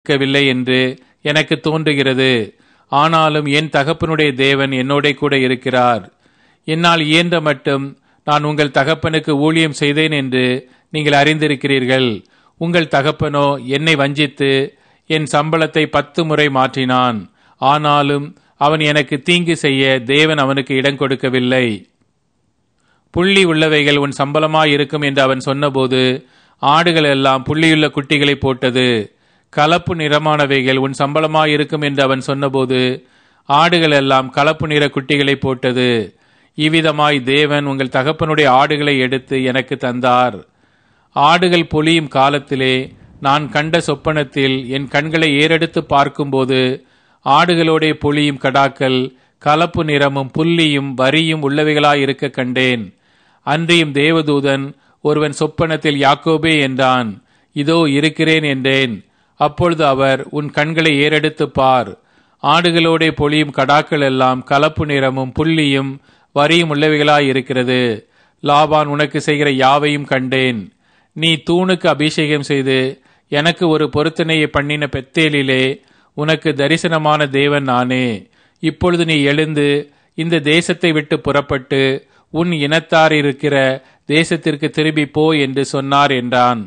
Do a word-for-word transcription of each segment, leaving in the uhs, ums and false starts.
இருக்கவில்லை என்று எனக்கு தோன்றுகிறது. ஆனாலும் என் தகப்பனுடைய தேவன் என்னோட கூட இருக்கிறார். என்னால் இயன்ற மட்டும் நான் உங்கள் தகப்பனுக்கு ஊழியம் செய்தேன் என்று நீங்கள் அறிந்திருக்கிறீர்கள். உங்கள் தகப்பனோ என்னை வஞ்சித்து என் சம்பளத்தை பத்து முறை மாற்றினான். ஆனாலும் அவன் எனக்கு தீங்கு செய்ய தேவன் அவனுக்கு இடம் கொடுக்கவில்லை. புள்ளி உள்ளவைகள் உன் சம்பளமாயிருக்கும் என்று அவன் சொன்னபோது ஆடுகள் எல்லாம் புள்ளியுள்ள குட்டிகளை போட்டது. கலப்பு நிறமானவைகள் உன் சம்பளமாயிருக்கும் என்று அவன் சொன்னபோது ஆடுகள் எல்லாம் கலப்பு நிற குட்டிகளை போட்டது. இவ்விதமாய் தேவன் உங்கள் தகப்பனுடைய ஆடுகளை எடுத்து எனக்கு தந்தார். ஆடுகள் பொலியும் காலத்திலே நான் கண்ட சொப்பனத்தில் என் கண்களை ஏறெடுத்து பார்க்கும்போது ஆடுகளோட பொலியும் கடாக்கள் கலப்பு நிறமும் புள்ளியும் வரியும் உள்ளவைகளாயிருக்க கண்டேன். அன்றியும் தேவதூதன் ஒருவன் சொப்பனத்தில் யாக்கோபே என்றான். இதோ இருக்கிறேன் என்றேன். அப்பொழுது அவர், உன் கண்களை ஏறெடுத்து பார், ஆடுகளோட பொலியும் கடாக்கள் எல்லாம் கலப்பு நிறமும் புள்ளியும் வரியும் உள்ளவைகளாயிருக்கிறது. லாபான் உனக்கு செய்கிற யாவையும் கண்டேன். நீ தூணுக்கு அபிஷேகம் செய்து எனக்கு ஒரு பொருத்தனையை பண்ணின பெத்தேலிலே உனக்கு தரிசனமான தேவன் நானே. இப்பொழுது நீ எழுந்து இந்த தேசத்தை விட்டு புறப்பட்டு உன் இனத்தார் இருக்கிற தேசத்திற்கு திரும்பி போ என்று சொன்னார் என்றான்.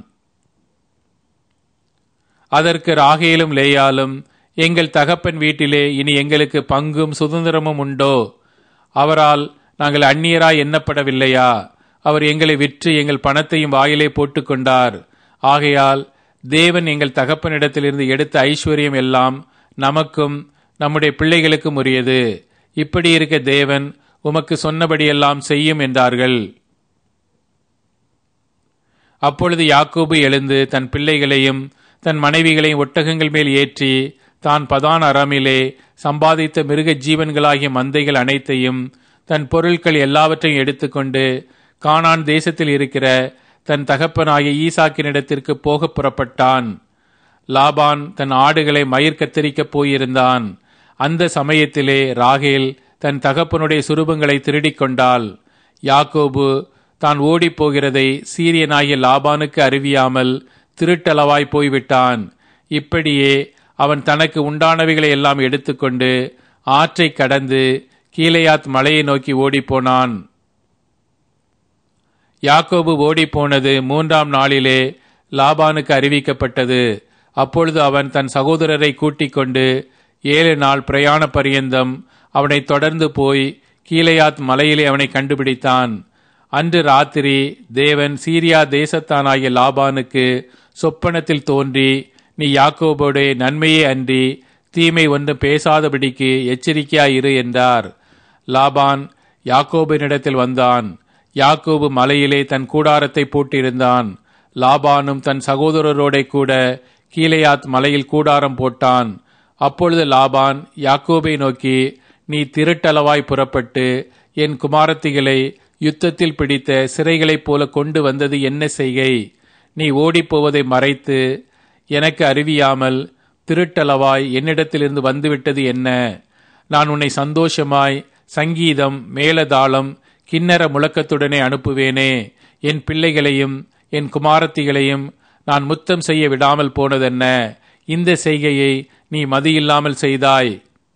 அதற்கு ராகேலும் லேயாலும், எங்கள் தகப்பன் வீட்டிலே இனி எங்களுக்கு பங்கும் சுதந்திரமும் உண்டோ? அவரால் நாங்கள் அந்நியராய் எண்ணப்படவில்லையா? அவர் எங்களை விற்று எங்கள் பணத்தையும் வாயிலே போட்டுக்கொண்டார். ஆகையால் தேவன் எங்கள் தகப்பனிடத்திலிருந்து எடுத்த ஐஸ்வர்யம் எல்லாம் நமக்கும் நம்முடைய பிள்ளைகளுக்கும் உரியது. இப்படி இருக்க தேவன் உமக்கு சொன்னபடியெல்லாம் செய்யும் என்றார்கள். அப்பொழுது யாக்கோபு எழுந்து தன் பிள்ளைகளையும் தன் மனைவிகளையும் ஒட்டகங்கள் மேல் ஏற்றி தான் பதான் அராமிலே சம்பாதித்த மிருக ஜீவன்களாகிய மந்தைகள் அனைத்தையும் தன் பொருட்கள் எல்லாவற்றையும் எடுத்துக்கொண்டு கானான் தேசத்தில் இருக்கிற தன் தகப்பனாகிய ஈசாக்கினிடத்திற்கு போக புறப்பட்டான். லாபான் தன் ஆடுகளை மயிர் கத்தரிக்கப் போயிருந்தான். அந்த சமயத்திலே ராகேல் தன் தகப்பனுடைய சுரூபங்களை திருடிக் கொண்டாள். யாக்கோபு தான் ஓடிப் போகிறதை சீரியனாகிய லாபானுக்கு அறிவியாமல் திருட்டளவாய் போய்விட்டான். இப்படியே அவன் தனக்கு உண்டானவைகளை எல்லாம் எடுத்துக்கொண்டு ஆற்றை கடந்து கீலேயாத் மலையை நோக்கி ஓடிப்போனான். யாக்கோபு ஓடிப்போனது மூன்றாம் நாளிலே லாபானுக்கு அறிவிக்கப்பட்டது. அப்பொழுது அவன் தன் சகோதரரை கூட்டிக் கொண்டு ஏழு நாள் பிரயாண பரியந்தம் அவனை தொடர்ந்து போய் கீலேயாத் மலையிலே அவனை கண்டுபிடித்தான். அன்று ராத்திரி தேவன் சீரியா தேசத்தானாகிய லாபானுக்கு சொப்பனத்தில் தோன்றி, நீ யாக்கோபோடே நன்மையே அன்றி தீமை ஒன்றும் பேசாதபடிக்கு எச்சரிக்கையாயிரு என்றார். லாபான் யாக்கோபினிடத்தில் வந்தான். யாக்கோபு மலையிலே தன் கூடாரத்தை போட்டிருந்தான். லாபானும் தன் சகோதரரோட கூட கீலேயாத் மலையில் கூடாரம் போட்டான். அப்பொழுது லாபான் யாக்கோபை நோக்கி, நீ திருட்டளவாய் புறப்பட்டு என் குமாரத்திகளை யுத்தத்தில் பிடித்த சிறைகளைப் போல கொண்டு வந்தது என்ன செய்கை? நீ ஓடிப்போவதை மறைத்து எனக்கு அறிவியாமல் திருட்டளவாய் என்னிடத்திலிருந்து வந்துவிட்டது என்ன? நான் உன்னை சந்தோஷமாய் சங்கீதம் மேலதாளம் கிண்ணற முழக்கத்துடனே அனுப்புவேனே. என் பிள்ளைகளையும் என் குமாரத்திகளையும் நான் முத்தம் செய்ய விடாமல் போனதென்ன? இந்த செய்கையை நீ மதியில்லாமல் செய்தாய்.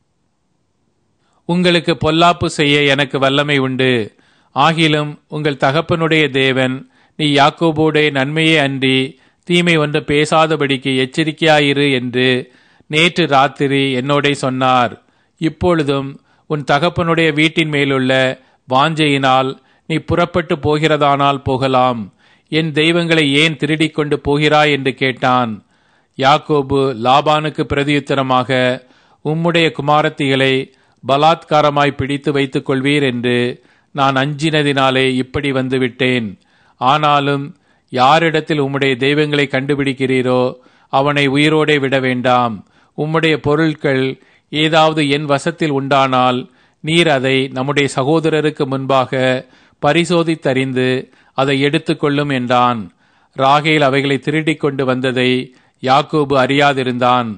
உங்களுக்கு பொல்லாப்பு செய்ய எனக்கு வல்லமை உண்டு. ஆகிலும் உங்கள் தகப்பனுடைய தேவன் நீ யாக்கோபோடே நன்மையே அன்றி தீமை ஒன்று பேசாதபடிக்கு எச்சரிக்கையாயிரு என்று நேற்று ராத்திரி என்னோடே சொன்னார். இப்பொழுதும் உன் தகப்பனுடைய வீட்டின் மேலுள்ள வாஞ்சையினால் நீ புறப்பட்டு போகிறதானால் போகலாம். என் தெய்வங்களை ஏன் திருடிக் கொண்டு போகிறாய் என்று கேட்டான். யாக்கோபு லாபானுக்கு பிரதியுத்தரமாக, உம்முடைய குமாரத்திகளை பலாத்காரமாய் பிடித்து வைத்துக் கொள்வீர் என்று நான் அஞ்சினதினாலே இப்படி வந்துவிட்டேன். ஆனாலும் யாரிடத்தில் உம்முடைய தெய்வங்களை கண்டுபிடிக்கிறீரோ அவனை உயிரோடே விட வேண்டாம். உம்முடைய பொருட்கள் ஏதாவது என் வசத்தில் உண்டானால் நீர் அதை நம்முடைய சகோதரருக்கு முன்பாக பரிசோதித்தறிந்து அதை எடுத்துக்கொள்ளும் என்றான். ராகேல் அவைகளை திருடிக் கொண்டு வந்ததை யாக்கோபு அறியாதிருந்தான்.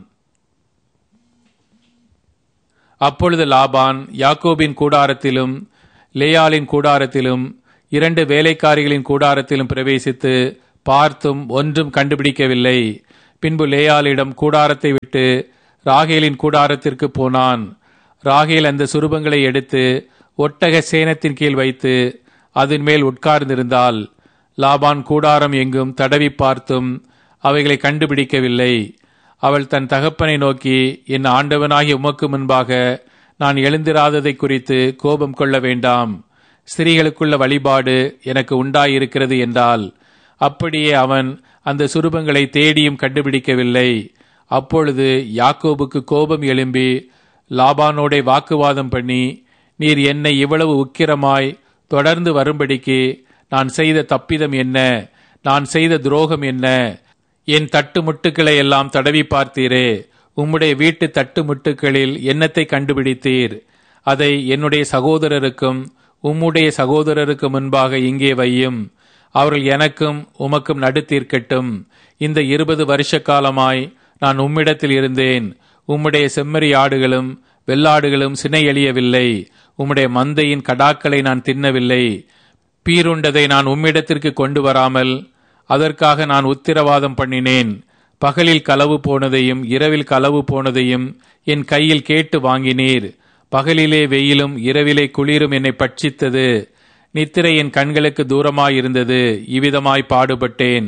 அப்பொழுது லாபான் யாக்கோபின் கூடாரத்திலும் லேயாளின் கூடாரத்திலும் இரண்டு வேலைக்காரிகளின் கூடாரத்திலும் பிரவேசித்து பார்த்தும் ஒன்றும் கண்டுபிடிக்கவில்லை. பின்பு லேயாளிடம் கூடாரத்தை விட்டு ராகேலின் கூடாரத்திற்கு போனான். ராகேல் அந்த சுரூபங்களை எடுத்து ஒட்டக சேனத்தின் கீழ் வைத்து அதன் மேல் உட்கார்ந்திருந்தாள். லாபான் கூடாரம் எங்கும் தடவி பார்த்தும் அவைகளை கண்டுபிடிக்கவில்லை. அவள் தன் தகப்பனை நோக்கி, என் ஆண்டவனாகிய உமக்கு முன்பாக நான் எழுந்திராததை குறித்து கோபம் கொள்ள வேண்டாம். ஸ்திரீகளுக்குள்ள வழிபாடு எனக்கு உண்டாயிருக்கிறது என்றால், அப்படியே அவன் அந்த சுரூபங்களை தேடியும் கண்டுபிடிக்கவில்லை. அப்பொழுது யாக்கோபுக்கு கோபம் எழும்பி லாபானோடே வாக்குவாதம் பண்ணி, நீர் என்னை இவ்வளவு உக்கிரமாய் தொடர்ந்து வரும்படிக்கு நான் செய்த தப்பிதம் என்ன? நான் செய்த துரோகம் என்ன? என் தட்டு முட்டுக்களை எல்லாம் தடவி பார்த்தீரே. உம்முடைய வீட்டு தட்டு முட்டுக்களில் என்னத்தை கண்டுபிடித்தீர்? அதை என்னுடைய சகோதரருக்கும் உம்முடைய சகோதரருக்கு முன்பாக இங்கே வையும். அவர்கள் எனக்கும் உமக்கும் நடுத்தீர்க்கட்டும். இந்த இருபது வருஷ காலமாய் நான் உம்மிடத்தில் இருந்தேன். உம்முடைய செம்மறி ஆடுகளும் வெள்ளாடுகளும் சினை எழியவில்லை. உம்முடைய மந்தையின் கடாக்களை நான் தின்னவில்லை. பீருண்டதை நான் உம்மிடத்திற்கு கொண்டு வராமல் அதற்காக நான் உத்திரவாதம் பண்ணினேன். பகலில் களவு போனதையும் இரவில் களவு போனதையும் என் கையில் கேட்டு வாங்கினீர். பகலிலே வெயிலும் இரவிலே குளிரும் என்னை பட்சித்தது. நித்திரை என் கண்களுக்கு தூரமாயிருந்தது. இவ்விதமாய் பாடுபட்டேன்.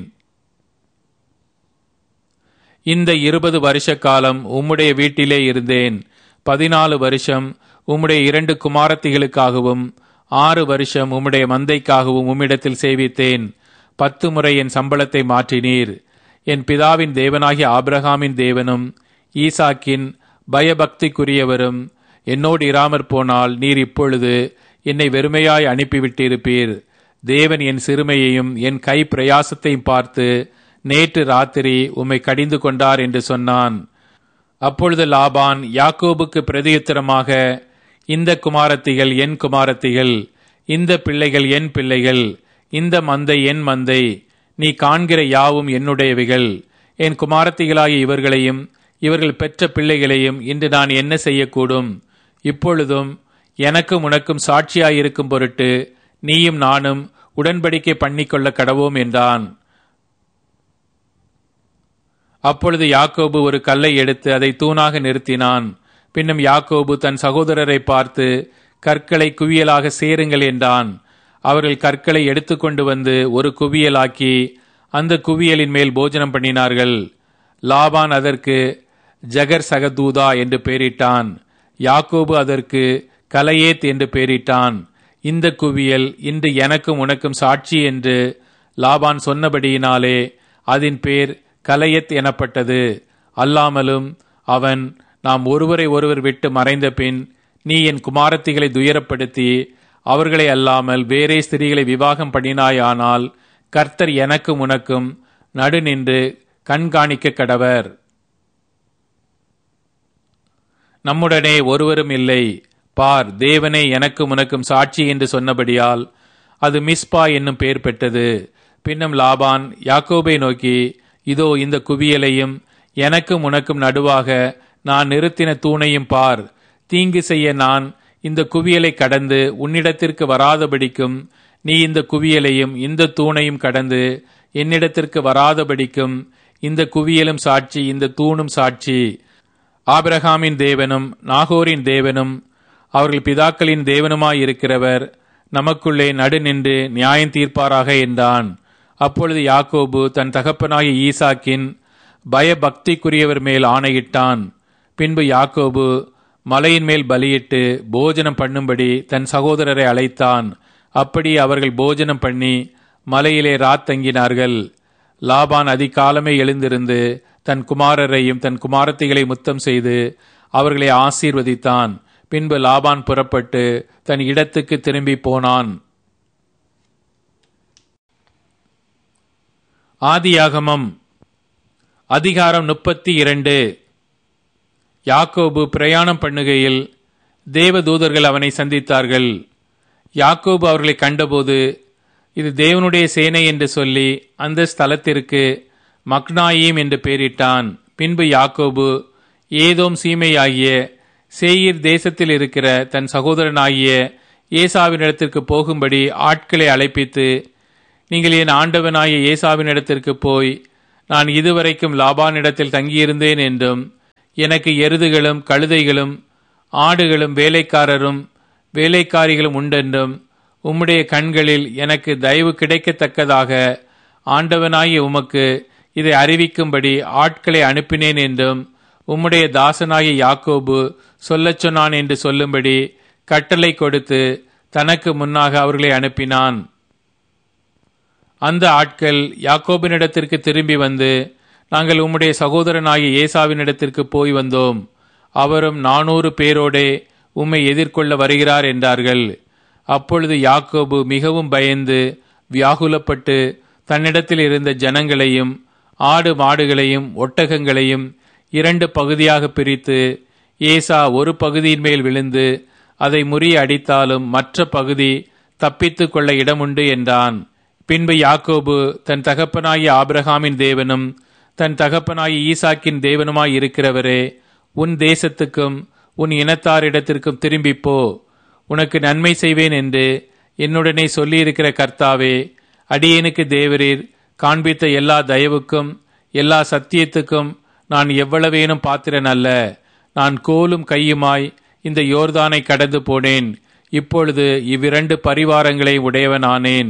இந்த இருபது வருஷ காலம் உம்முடைய வீட்டிலே இருந்தேன். பதினாலு வருஷம் உம்முடைய இரண்டு குமாரத்திகளுக்காகவும் ஆறு வருஷம் உம்முடைய மந்தைக்காகவும் உம்மிடத்தில் சேவித்தேன். பத்து முறை என் சம்பளத்தை மாற்றினீர். என் பிதாவின் தேவனாகிய ஆபிரகாமின் தேவனும் ஈசாக்கின் பயபக்திக்குரியவரும் என்னோடு இராமற் போனால் நீர் இப்பொழுது என்னை வெறுமையாய் அனுப்பிவிட்டிருப்பீர். தேவன் என் சிறுமையையும் என் கை பிரயாசத்தையும் பார்த்து நேற்று ராத்திரி உம்மை கடிந்து கொண்டார் என்று சொன்னான். அப்பொழுது லாபான் யாக்கோபுக்கு பிரதியுத்தரமாக, இந்த குமாரத்திகள் என் குமாரத்திகள், இந்த பிள்ளைகள் என் பிள்ளைகள், இந்த மந்தை என் மந்தை, நீ காண்கிற யாவும் என்னுடையவைகள். என் குமாரத்திகளாகிய இவர்களையும் இவர்கள் பெற்ற பிள்ளைகளையும் இன்று நான் என்ன செய்யக்கூடும்? இப்பொழுதும் எனக்கும் உனக்கும் சாட்சியாயிருக்கும் பொருட்டு நீயும் நானும் உடன்படிக்கை பண்ணிக்கொள்ள கடவோம் என்றான். அப்பொழுது யாக்கோபு ஒரு கல்லை எடுத்து அதை தூணாக நிறுத்தினான். பின்னும் யாக்கோபு தன் சகோதரரை பார்த்து, கற்களை குவியலாக சேருங்கள் என்றான். அவர்கள் கற்களை எடுத்துக்கொண்டு வந்து ஒரு குவியலாக்கி அந்த குவியலின் மேல் போஜனம் பண்ணினார்கள். லாபான் அதற்கு ஜகர் சகதூதா என்று பெயரிட்டான். யாக்கோபு அதற்கு கலையேத் என்று பெயரிட்டான். இந்த குவியல் இன்று எனக்கும் உனக்கும் சாட்சி என்று லாபான் சொன்னபடியினாலே அதன் பேர் கலையத் எனப்பட்டது. அல்லாமலும் அவன், நாம் ஒருவரை ஒருவர் விட்டு மறைந்த பின் நீ என் குமாரத்திகளை துயரப்படுத்தி அவர்களை அல்லாமல் வேறே ஸ்திரீகளை விவாகம் பண்ணினாயானால் கர்த்தர் எனக்கும் உனக்கும் நடு நின்று கண்காணிக்க கடவர். நம்முடனே ஒருவரும் இல்லை. பார், தேவனே எனக்கும் உனக்கும் சாட்சி என்று சொன்னபடியால் அது மிஸ்பா என்னும் பெயர் பெற்றது. பின்னும் லாபான் யாக்கோபை நோக்கி, இதோ இந்த குவியலையும் எனக்கும் உனக்கும் நடுவாக நான் நிறுத்தின தூணையும் பார். தீங்கு செய்ய நான் இந்த குவியலை கடந்து உன்னிடத்திற்கு வராதபடிக்கும் நீ இந்த குவியலையும் இந்த தூணையும் கடந்து என்னிடத்திற்கு வராதபடிக்கும் இந்த குவியலும் சாட்சி, இந்த தூணும் சாட்சி. ஆபிரகாமின் தேவனும் நாகோரின் தேவனும் அவர்கள் பிதாக்களின் தேவனுமாயிருக்கிறவர் நமக்குள்ளே நடு நின்று நியாயம் தீர்ப்பாராக என்றான். அப்பொழுது யாக்கோபு தன் தகப்பனாகிய ஈசாக்கின் பயபக்திக்குரியவர் மேல் ஆணையிட்டான். பின்பு யாக்கோபு மலையின் மேல் பலியிட்டு போஜனம் பண்ணும்படி தன் சகோதரரை அழைத்தான். அப்படி அவர்கள் போஜனம் பண்ணி மலையிலே ராத்தங்கினார்கள். லாபான் அதிகாலமே எழுந்திருந்து தன் குமாரரையும் தன் குமாரத்திகளை முத்தம் செய்து அவர்களை ஆசீர்வதித்தான். பின்பு லாபான் புறப்பட்டு தன் இடத்துக்கு திரும்பி போனான். ஆதியாகமம் அதிகாரம் முப்பத்தி இரண்டு. யாக்கோபு பிரயாணம் பண்ணுகையில் தேவதூதர்கள் அவனை சந்தித்தார்கள். யாக்கோபு அவர்களை கண்டபோது, இது தேவனுடைய சேனை என்று சொல்லி அந்த ஸ்தலத்திற்கு மக்னாயீம் என்று பெயரிட்டான். பின்பு யாக்கோபு ஏதோம் சீமையாகிய சேயீர் தேசத்தில் இருக்கிற தன் சகோதரனாகிய ஏசாவினிடத்திற்கு போகும்படி ஆட்களை அழைப்பித்து, நீங்கள் என் ஆண்டவனாகிய ஏசாவினிடத்திற்கு போய் நான் இதுவரைக்கும் லாபானிடத்தில் தங்கியிருந்தேன் என்றும் எனக்கு எருதுகளும் கழுதைகளும் ஆடுகளும் வேலைக்காரரும் வேலைக்காரிகளும் உண்டென்றும் உம்முடைய கண்களில் எனக்கு தயவு கிடைக்கத்தக்கதாக ஆண்டவனாகிய உமக்கு இதை அறிவிக்கும்படி ஆட்களை அனுப்பினேன் என்றும் உம்முடைய தாசனாகிய யாக்கோபு சொல்லச் சொன்னான் என்று சொல்லும்படி கட்டளை கொடுத்து தனக்கு முன்னாக அவர்களை அனுப்பினான். அந்த ஆட்கள் யாக்கோபினிடத்திற்கு திரும்பி வந்து, நாங்கள் உம்முடைய சகோதரனாகிய ஏசாவினிடத்திற்கு போய் வந்தோம், அவரும் நானூறு பேரோடே உம்மை எதிர்கொள்ள வருகிறார் என்றார்கள். அப்பொழுது யாக்கோபு மிகவும் பயந்து வியாகுலப்பட்டு தன்னிடத்தில் இருந்த ஜனங்களையும் ஆடு மாடுகளையும் ஒட்டகங்களையும் இரண்டு பகுதியாக பிரித்து, ஏசா ஒரு பகுதியின் மேல் விழுந்து அதை முறிய அடித்தாலும் மற்ற பகுதி தப்பித்து கொள்ள இடமுண்டு என்றான். பின்பு யாக்கோபு தன் தகப்பனாகிய ஆபிரகாமின் தேவனும் தன் தகப்பனாகிய ஈசாக்கின் தேவனுமாய் இருக்கிறவரே, உன் தேசத்துக்கும் உன் இனத்தாரிடத்திற்கும் திரும்பிப்போ, உனக்கு நன்மை செய்வேன் என்று என்னுடனே சொல்லியிருக்கிற கர்த்தாவே, அடியேனுக்கு தேவரீர் காண்பித்த எல்லா தயவுக்கும் எல்லா சத்தியத்துக்கும் நான் எவ்வளவேனும் பாத்திரன் அல்ல. நான் கோலும் கையுமாய் இந்த யோர்தானை கடந்து போனேன். இப்பொழுது இவ்விரண்டு பரிவாரங்களை உடையவனானேன்.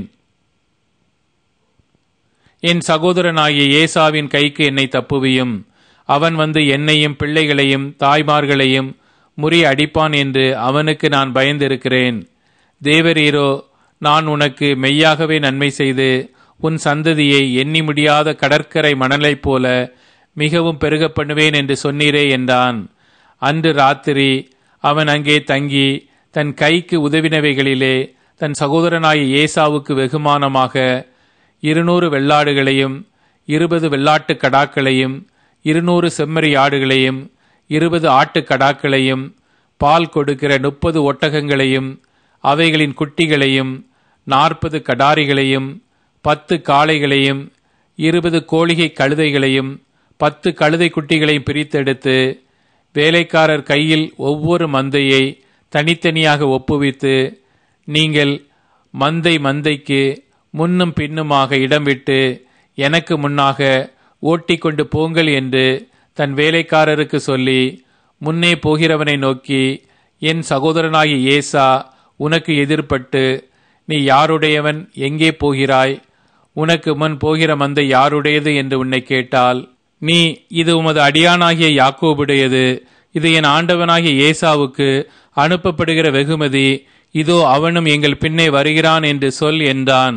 என் சகோதரனாகிய ஏசாவின் கைக்கு என்னை தப்புவியும். அவன் வந்து என்னையும் பிள்ளைகளையும் தாய்மார்களையும் முறி அடிப்பான் என்று அவனுக்கு நான் பயந்திருக்கிறேன். தேவரீரோ, நான் உனக்கு மெய்யாகவே நன்மை செய்து உன் சந்ததியை எண்ணி முடியாத கடற்கரை மணலைப் போல மிகவும் பெருக பண்ணுவேன் என்று சொன்னீரே என்றான். அன்று ராத்திரி அவன் அங்கே தங்கி தன் கைக்கு உதவினவைகளிலே தன் சகோதரனாகிய ஏசாவுக்கு வெகுமானமாக இருநூறு வெள்ளாடுகளையும் இருபது வெள்ளாட்டு கடாக்களையும் இருநூறு செம்மறி ஆடுகளையும் இருபது ஆட்டு கடாக்களையும் பால் கொடுக்கிற முப்பது ஒட்டகங்களையும் அவைகளின் குட்டிகளையும் நாற்பது கடாரிகளையும் பத்து காளைகளையும் இருபது கோழிகை கழுதைகளையும் பத்து கழுதை குட்டிகளையும் பிரித்தெடுத்து வேலைக்காரர் கையில் ஒவ்வொரு மந்தையை தனித்தனியாக ஒப்புவித்து, நீங்கள் மந்தை மந்தைக்கு முன்னும் பின்னுமாக இடம் விட்டு எனக்கு முன்னாக ஓட்டிக்கொண்டு போங்கள் என்று தன் வேலைக்காரருக்கு சொல்லி, முன்னே போகிறவனை நோக்கி, என் சகோதரனாகிய ஏசா உனக்கு எதிர்பட்டு, நீ யாருடையவன், எங்கே போகிறாய், உனக்கு முன் போகிற மந்தை யாருடையது என்று உன்னை கேட்டால், நீ இது உமது அடியானாகிய யாக்கோபுடையது, இது என் ஆண்டவனாகிய ஏசாவுக்கு அனுப்பப்படுகிற வெகுமதி, இதோ அவனும் எங்கள் பின்னே வருகிறான் என்று சொல் என்றான்.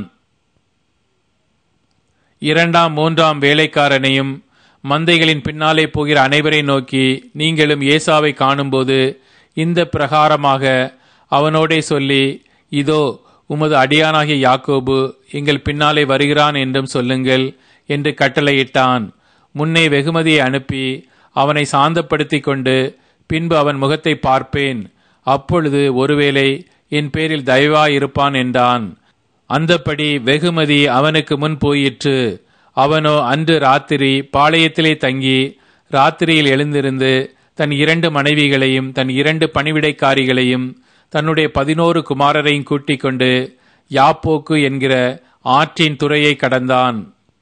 இரண்டாம் மூன்றாம் வேலைக்காரனையும் மந்தைகளின் பின்னாலே போகிற அனைவரை நோக்கி, நீங்களும் ஏசாவை காணும்போது இந்த பிரகாரமாக அவனோடே சொல்லி, இதோ உமது அடியானாகிய யாக்கோபு எங்கள் பின்னாலே வருகிறான் என்றும் சொல்லுங்கள் என்று கட்டளையிட்டான். முன்னே வெகுமதியை அனுப்பி அவனை சாந்தப்படுத்தி கொண்டு பின்பு அவன் முகத்தை பார்ப்பேன், அப்பொழுது ஒருவேளை என் பேரில் தயவாயிருப்பான் என்றான். அந்தப்படி வெகுமதி அவனுக்கு முன் போயிற்று. அவனோ அன்று ராத்திரி பாளையத்திலே தங்கி ராத்திரியில் எழுந்திருந்து தன் இரண்டு மனைவிகளையும் தன் இரண்டு பணிவிடைக்காரிகளையும் தன்னுடைய பதினோரு குமாரரையும் கூட்டிக் கொண்டு யாப்போக்கு என்கிற ஆற்றின் துறையை கடந்தான்.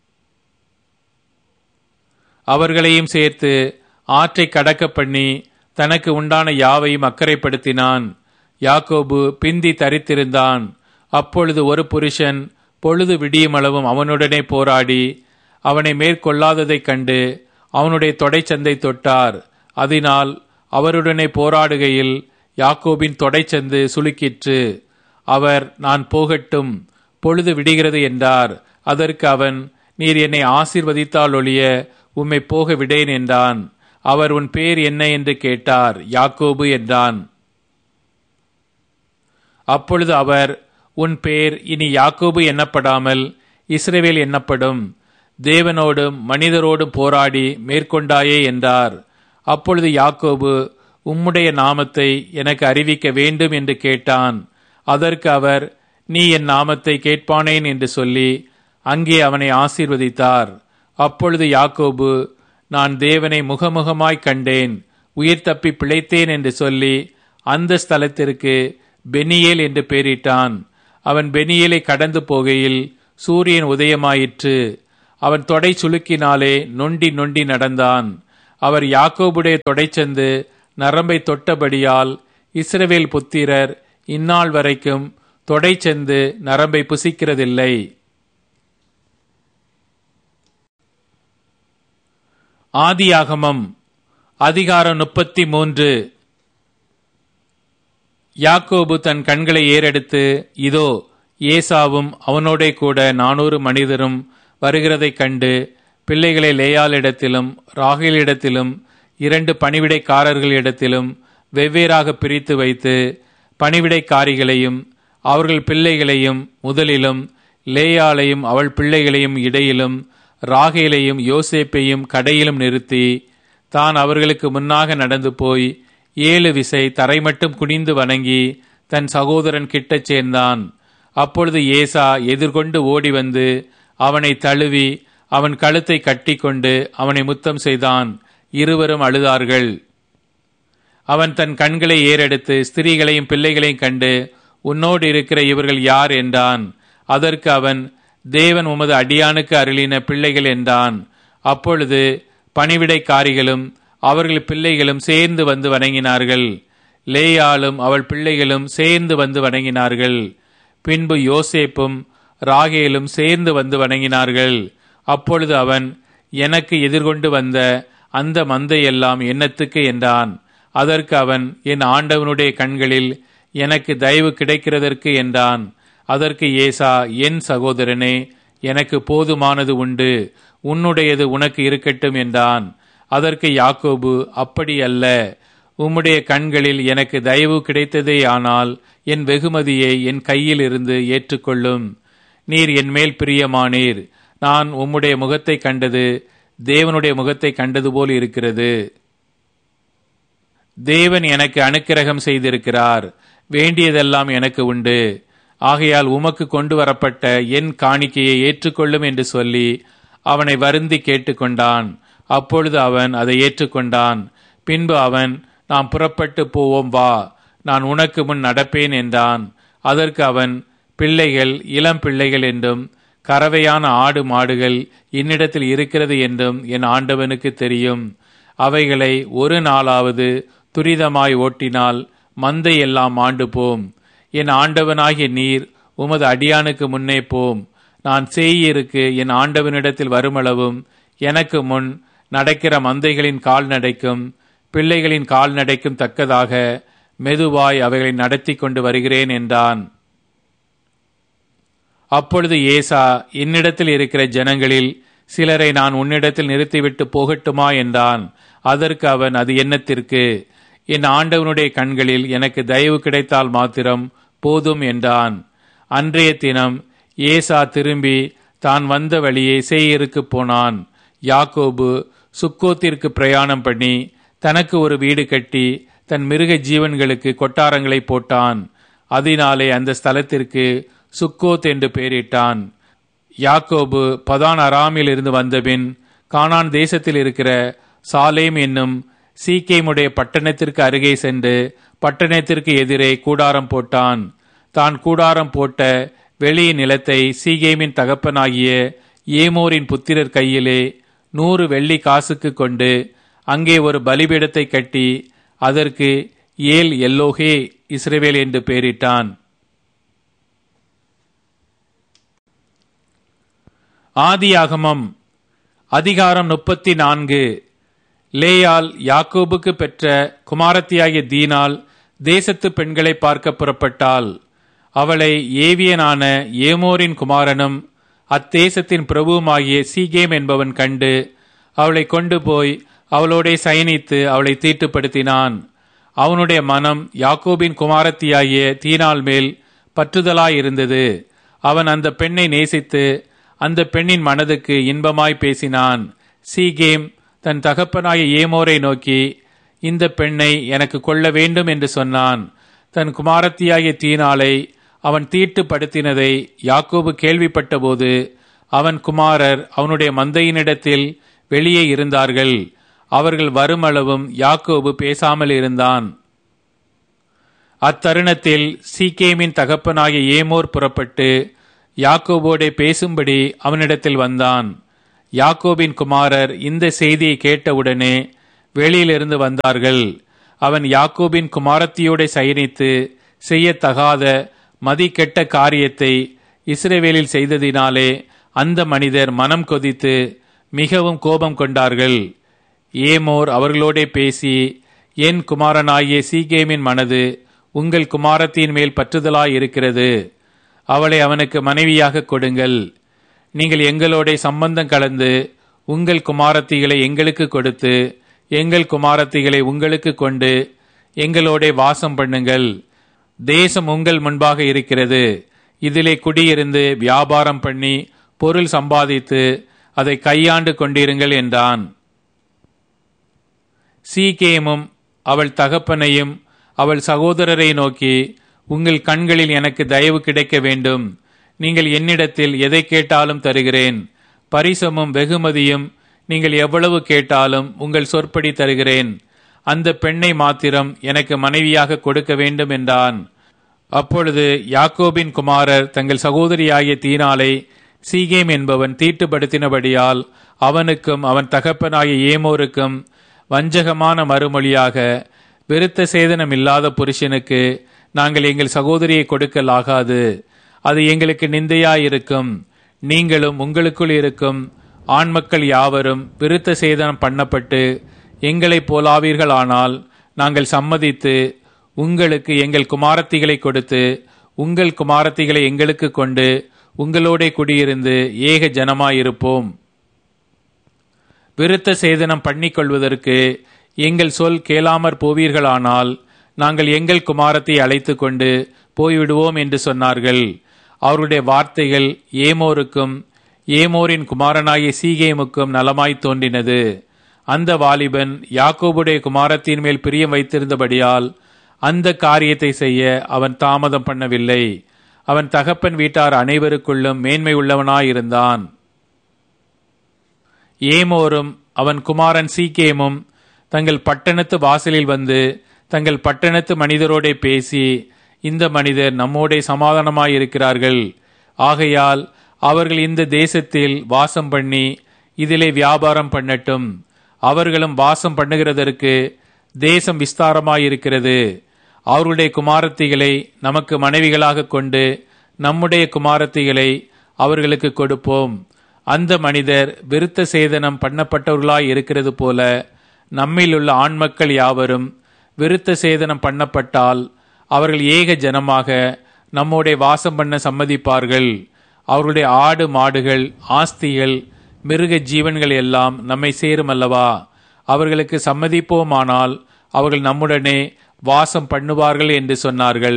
அவர்களையும் சேர்த்து ஆற்றை கடக்க பண்ணி தனக்கு உண்டான யாவையும் அக்கறைப்படுத்தினான். யாக்கோபு பிந்தி தரித்திருந்தான். அப்பொழுது ஒரு புருஷன் பொழுது விடியுமளவும் அவனுடனே போராடி அவனை மேற்கொள்ளாததைக் கண்டு அவனுடைய தொடைச்சந்தை தொட்டார். அதனால் அவருடனே போராடுகையில் யாக்கோபின் தொடைச்சந்து சுளுக்கிற்று. அவர், நான் போகட்டும், பொழுது விடுகிறது என்றார். அதற்கு அவன், நீர் என்னை ஆசீர்வதித்தால் ஒழிய உம்மை போக விடேன் என்றான். அவர், உன் பேர் என்ன என்று கேட்டார். யாக்கோபு என்றான். அப்பொழுது அவர், உன் பேர் இனி யாக்கோபு எண்ணப்படாமல் இஸ்ரவேல் எண்ணப்படும், தேவனோடும் மனிதரோடும் போராடி மேற்கொண்டாயே என்றார். அப்பொழுது யாக்கோபு, உம்முடைய நாமத்தை எனக்கு அறிவிக்க வேண்டும் என்று கேட்டான். அதற்கு அவர், நீ என் நாமத்தை கேட்பானேன் என்று சொல்லி அங்கே அவனை ஆசீர்வதித்தார். அப்பொழுது யாக்கோபு, நான் தேவனை முகமுகமாய் கண்டேன், உயிர் தப்பி பிழைத்தேன் என்று சொல்லி அந்த ஸ்தலத்திற்கு பெனியேல் என்று பெயரிட்டான். அவன் பெனியேலை கடந்து போகையில் சூரியன் உதயமாயிற்று. அவன் தொடை சுளுக்கினாலே நொண்டி நொண்டி நடந்தான். அவர் யாக்கோபுடைய தொடைச்சந்து நரம்பை தொட்டபடியால் இஸ்ரவேல் புத்திரர் இந்நாள் வரைக்கும் தொடைச்சந்து நரம்பை புசிக்கிறதில்லை. ஆதியாகமம் அதிகாரம் முப்பத்தி மூன்று. யாக்கோபு தன் கண்களை ஏறெடுத்து, இதோ ஏசாவும் அவனோடே கூட நானூறு மனிதரும் வருகிறதைக் கண்டு பிள்ளைகளை லேயாளிடத்திலும் ராகேலிடத்திலும் இரண்டு பணிவிடைக்காரர்களிடத்திலும் வெவ்வேறாக பிரித்து வைத்து பணிவிடைக்காரிகளையும் அவர்கள் பிள்ளைகளையும் முதலிலும் லேயாளையும் அவள் பிள்ளைகளையும் இடையிலும் ராகேலையும் யோசேப்பையும் கடையிலும் நிறுத்தி தான் அவர்களுக்கு முன்னாக நடந்து போய் ஏழு விசை தரை மட்டும் குனிந்து வணங்கி தன் சகோதரன் கிட்டச் சேர்ந்தான். அப்பொழுது ஏசா எதிர்கொண்டு ஓடி வந்து அவனை தழுவி அவன் கழுத்தை கட்டி கொண்டு அவனை முத்தம் செய்தான். இருவரும் அழுதார்கள். அவன் தன் கண்களை ஏறெடுத்து ஸ்திரீகளையும் பிள்ளைகளையும் கண்டு, உன்னோடு இருக்கிற இவர்கள் யார் என்றான். அதற்கு அவன், தேவன் உமது அடியானுக்கு அருளின பிள்ளைகள் என்றான். அப்பொழுது பணிவிடைக்காரிகளும் அவர்கள் பிள்ளைகளும் சேர்ந்து வந்து வணங்கினார்கள். லேயாளும் அவள் பிள்ளைகளும் சேர்ந்து வந்து வணங்கினார்கள். பின்பு யோசேப்பும் ராகேலும் சேர்ந்து வந்து வணங்கினார்கள். அப்பொழுது அவன், எனக்கு எதிர்கொண்டு வந்த அந்த மந்தையெல்லாம் என்னத்துக்கு என்றான். அதற்கு அவன், என் ஆண்டவனுடைய கண்களில் எனக்கு தயவு கிடைக்கிறதற்கு என்றான். அதற்கு ஏசா, என் சகோதரனே, எனக்கு போதுமானது உண்டு, உன்னுடையது உனக்கு இருக்கட்டும் என்றான். அதற்கு யாக்கோபு, அப்படி அல்ல, உம்முடைய கண்களில் எனக்கு தயவு கிடைத்ததேயானால் என் வெகுமதியை என் கையில் இருந்து ஏற்றுக்கொள்ளும். நீர் என் மேல் பிரியமானீர். நான் உம்முடைய முகத்தை கண்டது தேவனுடைய முகத்தை கண்டது போல் இருக்கிறது. தேவன் எனக்கு அனுக்கிரகம் செய்திருக்கிறார். வேண்டியதெல்லாம் எனக்கு உண்டு. ஆகையால் உமக்கு கொண்டு வரப்பட்ட என் காணிக்கையை ஏற்றுக்கொள்ளும் என்று சொல்லி அவனை வருந்தி கேட்டுக்கொண்டான். அப்பொழுது அவன் அதை ஏற்றுக்கொண்டான். பின்பு அவன், நாம் புறப்பட்டு போவோம், வா, நான் உனக்கு முன் நடப்பேன் என்றான். அதற்கு அவன், பிள்ளைகள் இளம் பிள்ளைகள் என்றும் கறவையான ஆடு மாடுகள் என்னிடத்தில் இருக்கிறது என்றும் என் ஆண்டவனுக்கு தெரியும். அவைகளை ஒரு நாளாவது துரிதமாய் ஓட்டினால் மந்தை எல்லாம் ஆண்டு போம். என் ஆண்டவனாகிய நீர் உமது அடியானுக்கு முன்னே போம். நான் சேயீருக்கு என் ஆண்டவனிடத்தில் வருமளவும் எனக்கு முன் நடக்கிற மந்தைகளின் கால்நடைக்கும் பிள்ளைகளின் கால்நடைக்கும் தக்கதாக மெதுவாய் அவைகளை நடத்தி கொண்டு வருகிறேன் என்றான். அப்பொழுது ஏசா, என்னிடத்தில் இருக்கிற ஜனங்களில் சிலரை நான் உன்னிடத்தில் நிறுத்திவிட்டு போகட்டுமா என்றான். அதற்கு அவன், அது என்னத்திற்கு? என் ஆண்டவனுடைய கண்களில் எனக்கு தயவு கிடைத்தால் மாத்திரம் போதும் என்றான். அன்றைய தினம் ஏசா திரும்பி தான் வந்த வழியே சேயீருக்கு போனான். யாக்கோபு சுக்கோத்திற்கு பிரயாணம் பண்ணி தனக்கு ஒரு வீடு கட்டி தன் மிருக ஜீவன்களுக்கு கொட்டாரங்களை போட்டான். அதனாலே அந்த ஸ்தலத்திற்கு சுக்கோத் என்று பெயரிட்டான். யாக்கோபு பதான் அராமில் இருந்து வந்தபின் கானான் தேசத்தில் இருக்கிற சாலேம் என்னும் சீக்கேமுடைய பட்டணத்திற்கு அருகே சென்று பட்டணத்திற்கு எதிரே கூடாரம் போட்டான். தான் கூடாரம் போட்ட வெளி நிலத்தை சீகேமின் தகப்பனாகிய ஏமோரின் புத்திரர் கையிலே நூறு வெள்ளி காசுக்கு கொண்டு அங்கே ஒரு பலிபீடத்தை கட்டி அதற்கு ஏல் எல்லோகே இஸ்ரவேல் என்று பெயரிட்டான். ஆதியாகமம் அதிகாரம் முப்பத்தி நான்கு. லேயாள் யாக்கோபுக்கு பெற்ற குமாரத்தியாகிய தீனாள் தேசத்து பெண்களை பார்க்க புறப்பட்டாள். அவளை ஏவியனான ஏமோரின் குமாரனும் அத்தேசத்தின் பிரபுவுமாகிய சீகேம் என்பவன் கண்டு அவளை கொண்டு போய் அவளோடே சயனித்து அவளை தீட்டுப்படுத்தினான். அவனுடைய மனம் யாக்கோபின் குமாரத்தியாகிய தீனாள் மேல் பற்றுதலாயிருந்தது. அவன் அந்த பெண்ணை நேசித்து அந்த பெண்ணின் மனதுக்கு இன்பமாய் பேசினான். சீகேம் தன் தகப்பனாகிய ஏமோரை நோக்கி, இந்த பெண்ணை எனக்கு கொள்ள வேண்டும் என்று சொன்னான். தன் குமாரத்தியாகிய தீனாளை அவன் தீட்டுப்படுத்தினதை யாக்கோபு கேள்விப்பட்ட போது அவன் குமாரர் அவனுடைய மந்தையினிடத்தில் வெளியே இருந்தார்கள். அவர்கள் வருமளவும் யாக்கோபு பேசாமல் இருந்தான். அத்தருணத்தில் சீக்கேமின் தகப்பனாகிய ஏமோர் புறப்பட்டு யாக்கோபோடே பேசும்படி அவனிடத்தில் வந்தான். யாக்கோபின் குமாரர் இந்த செய்தியை கேட்டவுடனே வெளியிலிருந்து வந்தார்கள். அவன் யாக்கோபின் குமாரத்தியோட சயனித்து செய்யத்தகாத மதிக்கெட்ட காரியத்தை இஸ்ரவேலில் செய்ததினாலே அந்த மனிதர் மனம் கொதித்து மிகவும் கோபம் கொண்டார்கள். ஏமோர் அவர்களோடே பேசி, என் குமாரனாகிய சீகேமின் மனது உங்கள் குமாரத்தின் மேல் பற்றுதலாய் இருக்கிறது. அவளை அவனுக்கு மனைவியாக கொடுங்கள். நீங்கள் எங்களோட சம்பந்தம் கலந்து உங்கள் குமாரத்திகளை எங்களுக்கு கொடுத்து எங்கள் குமாரத்திகளை உங்களுக்கு கொண்டு எங்களோட வாசம் பண்ணுங்கள். தேசம் உங்கள் முன்பாக இருக்கிறது. இதிலே குடியிருந்து வியாபாரம் பண்ணி பொருள் சம்பாதித்து அதை கையாண்டு கொண்டிருங்கள் என்றான். சீகேமும் அவள் தகப்பனையும் அவள் சகோதரரை நோக்கி, உங்கள் கண்களில் எனக்கு தயவு கிடைக்க வேண்டும். நீங்கள் என்னிடத்தில் எதை கேட்டாலும் தருகிறேன். பரிசமும் வெகுமதியும் நீங்கள் எவ்வளவு கேட்டாலும் உங்கள் சொற்படி தருகிறேன். அந்த பெண்ணை மாத்திரம் எனக்கு மனைவியாக கொடுக்க வேண்டும் என்றான். அப்பொழுது யாக்கோபின் குமாரர் தங்கள் சகோதரியாகிய தீனாலை சீகேம் என்பவன் தீட்டுப்படுத்தினபடியால் அவனுக்கும் அவன் தகப்பனாகிய ஏமோருக்கும் வஞ்சகமான மறுமொழியாக, விருத்த சேதனம் இல்லாத புருஷனுக்கு நாங்கள் எங்கள் சகோதரியை கொடுக்கலாகாது. அது எங்களுக்கு நிந்தையாயிருக்கும். நீங்களும் உங்களுக்குள் இருக்கும் ஆண்மக்கள் யாவரும் விருத்த சேதனம் பண்ணப்பட்டு எங்களை போலாவீர்களானால் நாங்கள் சம்மதித்து உங்களுக்கு எங்கள் குமாரத்திகளை கொடுத்து உங்கள் குமாரத்திகளை எங்களுக்கு கொண்டு உங்களோட குடியிருந்து ஏக ஜனமாயிருப்போம். விருத்த சேதனம் பண்ணிக்கொள்வதற்கு எங்கள் சொல் கேளாமற் போவீர்களானால் நாங்கள் எங்கள் குமாரத்தை அழைத்து கொண்டு போய்விடுவோம் என்று சொன்னார்கள். அவருடைய வார்த்தைகள் ஏமோருக்கும் ஏமோரின் குமாரனாகிய சீகேமுக்கும் நலமாய் தோன்றினது. அந்த வாலிபன் யாக்கோபுடைய குமாரத்தின் மேல் பிரியம் வைத்திருந்தபடியால் அந்த காரியத்தை செய்ய அவன் தாமதம் பண்ணவில்லை. அவன் தகப்பன் வீட்டார் அனைவருக்குள்ளும் மேன்மை உள்ளவனாயிருந்தான். ஏமோரும் அவன் குமாரன் சீகேமும் தங்கள் பட்டணத்து வாசலில் வந்து தங்கள் பட்டணத்து மனிதரோட பேசி, இந்த மனிதர் நம்மோட சமாதானமாயிருக்கிறார்கள். ஆகையால் அவர்கள் இந்த தேசத்தில் வாசம் பண்ணி இதிலே வியாபாரம் பண்ணட்டும். அவர்களும் வாசம் பண்ணுகிறதற்கு தேசம் விஸ்தாரமாயிருக்கிறது. அவருடைய குமாரத்திகளை நமக்கு மனைவிகளாக கொண்டு நம்முடைய குமாரத்திகளை அவர்களுக்கு கொடுப்போம். அந்த மனிதர் விருத்த சேதனம் பண்ணப்பட்டவர்களாய் இருக்கிறது போல நம்மில் உள்ள ஆண்மக்கள் யாவரும் விருத்த சேதனம் பண்ணப்பட்டால் அவர்கள் ஏக ஜனமாக நம்மோட வாசம் பண்ண சம்மதிப்பார்கள். அவர்களுடைய ஆடு மாடுகள் ஆஸ்திகள் மிருக ஜீவன்கள் எல்லாம் நம்மை சேரும் அல்லவா? அவர்களுக்கு சம்மதிப்போமானால் அவர்கள் நம்முடனே வாசம் பண்ணுவார்கள் என்று சொன்னார்கள்.